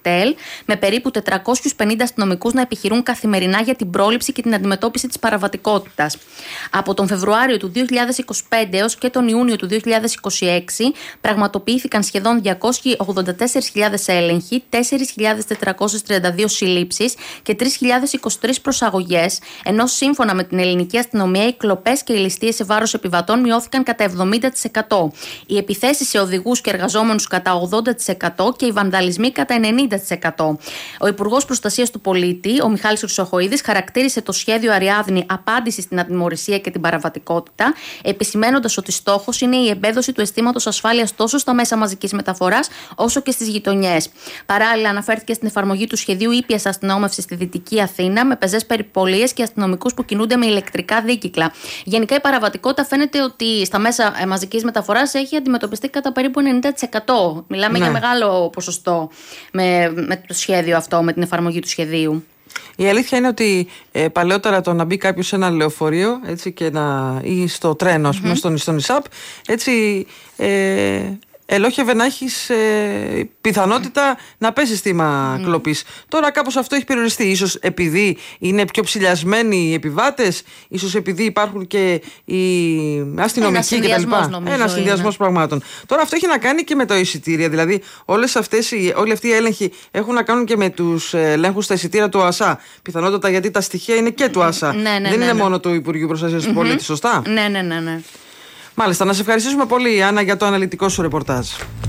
με περίπου τετρακόσιους πενήντα αστυνομικούς να επιχειρούν καθημερινά για την πρόληψη και την αντιμετώπιση της παραβατικότητας. Από τον Φεβρουάριο του δύο χιλιάδες είκοσι πέντε έως και τον Ιούνιο του δύο χιλιάδες είκοσι έξι πραγματοποιήθηκαν σχεδόν διακόσιες ογδόντα τέσσερις χιλιάδες έλεγχοι, τέσσερις χιλιάδες τετρακόσιες τριάντα δύο συλλήψεις και τρεις χιλιάδες είκοσι τρεις προσαγωγές, ενώ σύμφωνα με την ελληνική αστυνομία οι κλοπές και οι ληστείες σε βάρος επιβατών μειώθηκαν κατά εβδομήντα τοις εκατό. Οι επιθέσεις σε οδηγούς και εργαζόμενους κατά ογδόντα τοις εκατό και οι βανδαλισμοί κατά ενενήντα τοις εκατό. Ο Υπουργός Προστασίας του Πολίτη, ο Μιχάλης Χρυσοχοΐδης, χαρακτήρισε το σχέδιο Αριάδνη απάντηση στην ατιμωρησία και την παραβατικότητα, επισημένοντας ότι στόχος είναι η εμπέδωση του αισθήματος ασφάλειας τόσο στα μέσα μαζικής μεταφοράς όσο και στις γειτονιές. Παράλληλα, αναφέρθηκε στην εφαρμογή του σχεδίου ήπιας αστυνόμευσης στη Δυτική Αθήνα, με πεζές περιπολίες και αστυνομικούς που κινούνται με ηλεκτρικά δίκυκλα. Γενικά, η παραβατικότητα φαίνεται ότι στα μέσα μαζικής μεταφοράς έχει αντιμετωπιστεί κατά περίπου ενενήντα τοις εκατό. Μιλάμε ναι. για μεγάλο ποσοστό με, με το σχέδιο αυτό, με την εφαρμογή του σχεδίου. Η αλήθεια είναι ότι ε, παλαιότερα το να μπει κάποιος σε ένα λεωφορείο έτσι, και να, ή στο τρένο, ας πούμε, mm-hmm. στον, στον ΙΣΑΠ, έτσι. Ε, ελόχευε να έχεις ε, πιθανότητα να πέσεις θύμα mm. κλοπής. Τώρα κάπως αυτό έχει περιοριστεί. Ίσως επειδή είναι πιο ψηλιασμένοι οι επιβάτες, ίσως επειδή υπάρχουν και οι αστυνομικοί κτλ. Ένα συνδυασμός πραγμάτων. Τώρα αυτό έχει να κάνει και με τα εισιτήρια. Δηλαδή όλες αυτές, όλοι αυτοί οι έλεγχοι έχουν να κάνουν και με τους ελέγχους στα εισιτήρια του ΟΑΣΑ. Πιθανότατα γιατί τα στοιχεία είναι και του ΟΑΣΑ. Ναι, ναι, Δεν ναι, είναι ναι. μόνο του Υπουργείου Προστασίας του Πολίτη, σωστά. Ναι, ναι, ναι, ναι. Μάλιστα, να σε ευχαριστήσουμε πολύ, Άννα, για το αναλυτικό σου ρεπορτάζ.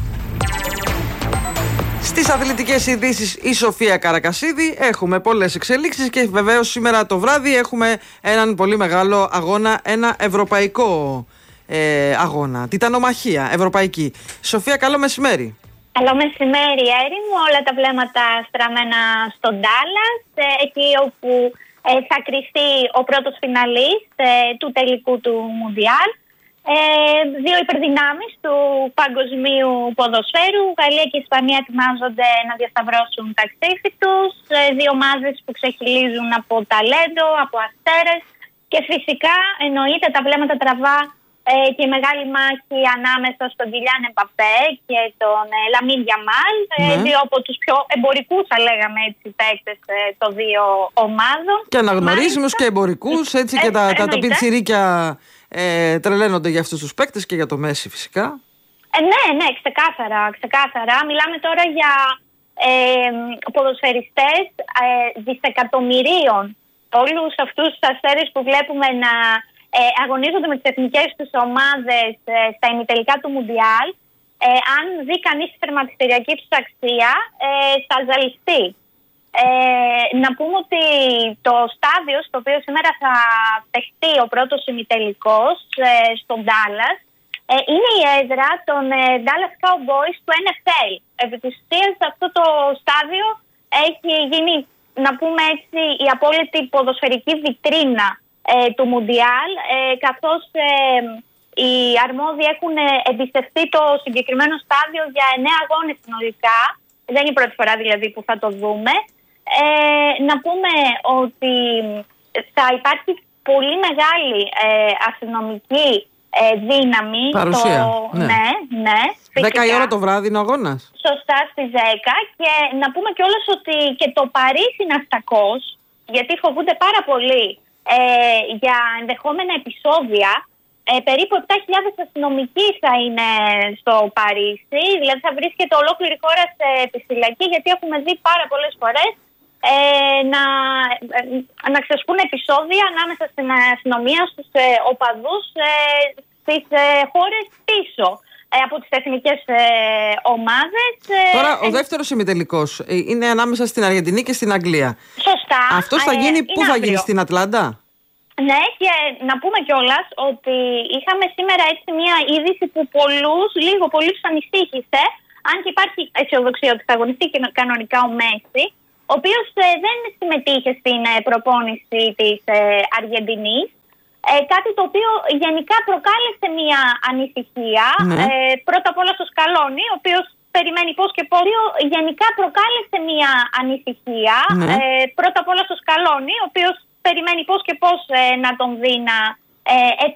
Στις αθλητικές ειδήσεις, η Σοφία Καρακασίδη. Έχουμε πολλές εξελίξεις και βεβαίως σήμερα το βράδυ έχουμε έναν πολύ μεγάλο αγώνα, ένα ευρωπαϊκό ε, αγώνα, τιτανομαχία ευρωπαϊκή. Σοφία, καλό μεσημέρι. Καλό μεσημέρι, Έρημο. Όλα τα βλέμματα στραμμένα στον Ντάλλας, εκεί όπου ε, θα κριθεί ο πρώτος φιναλίστ ε, του τελικού του Μουντιάλ. Ε, δύο υπερδυνάμεις του παγκοσμίου ποδοσφαίρου, Γαλλία και Ισπανία, ετοιμάζονται να διασταυρώσουν τα ξύφη τους. Ε, δύο ομάδες που ξεχυλίζουν από ταλέντο, από αστέρες και φυσικά εννοείται τα βλέμματα τραβά ε, και η μεγάλη μάχη ανάμεσα στον Κιλιάν Εμπαπέ και τον ε, Λαμίν Γιαμάλ, ε, ναι. δύο από τους πιο εμπορικούς, θα λέγαμε έτσι, παίκτες ε, των δύο ομάδων. Και αναγνωρίσιμους και εμπορικούς, έτσι ε, και τα, τα, τα πιτσιρίκια Ε, τρελαίνονται για αυτούς τους παίκτες και για το Μέση φυσικά. Ε, ναι, ναι, ξεκάθαρα, ξεκάθαρα. Μιλάμε τώρα για ε, ποδοσφαιριστές ε, δισεκατομμυρίων. Όλους αυτούς τους αστέρες που βλέπουμε να ε, αγωνίζονται με τις εθνικές τους ομάδες ε, στα ημιτελικά του Μουντιάλ, ε, αν δει κανείς τη τερματιστηριακή τους αξία, ε, θα ζαλιστεί. Ε, να πούμε ότι το στάδιο στο οποίο σήμερα θα παιχτεί ο πρώτος ημιτελικός ε, στον Ντάλλας ε, είναι η έδρα των ε, Dallas Cowboys του N F L. Επί της ουσίας αυτό το στάδιο έχει γίνει, να πούμε έτσι, η απόλυτη ποδοσφαιρική βιτρίνα ε, του Μουντιάλ, ε, καθώς ε, οι αρμόδιοι έχουν εμπιστευτεί το συγκεκριμένο στάδιο για εννέα αγώνες συνολικά. Δεν είναι η πρώτη φορά δηλαδή που θα το δούμε. Ε, να πούμε ότι θα υπάρχει πολύ μεγάλη ε, αστυνομική ε, δύναμη. Παρουσία. Το... Ναι, ναι. ναι δέκα η ώρα το βράδυ είναι ο αγώνας. Σωστά, στις δέκα. Και να πούμε κιόλας ότι και το Παρίσι ναυτακός, γιατί φοβούνται πάρα πολύ ε, για ενδεχόμενα επεισόδια, ε, περίπου επτά χιλιάδες αστυνομικοί θα είναι στο Παρίσι. Δηλαδή θα βρίσκεται ολόκληρη χώρα σε επιφυλακή, γιατί έχουμε δει πάρα πολλές φορές Ε, να, ε, να ξεσπούν επεισόδια ανάμεσα στην αστυνομία, στους ε, οπαδούς ε, στις ε, χώρες πίσω ε, από τις εθνικές ε, ομάδες. Ε, Τώρα ο ε, δεύτερος ημιτελικός ε, είναι ανάμεσα στην Αργεντινή και στην Αγγλία. Σωστά. Αυτός θα γίνει, ε, πού θα γίνει, στην Ατλάντα? Ναι, και να πούμε κιόλας ότι είχαμε σήμερα έτσι μια είδηση που πολλούς, λίγο πολύ τους ανησύχησε, αν και υπάρχει αισιοδοξία ότι θα αγωνιστεί και κανονικά ο Μέση, ο οποίος ε, δεν συμμετείχε στην ε, προπόνηση της ε, Αργεντινής, ε, κάτι το οποίο γενικά προκάλεσε μια ανησυχία, ναι. ε, πρώτα απ' όλα στο Σκαλόνι, ο οποίος περιμένει πώς και πώς, γενικά προκάλεσε μια ανησυχία, ναι. ε, πρώτα απ' όλα στο Σκαλόνι, ο οποίος περιμένει πώς και πώς ε, να τον δει να ε,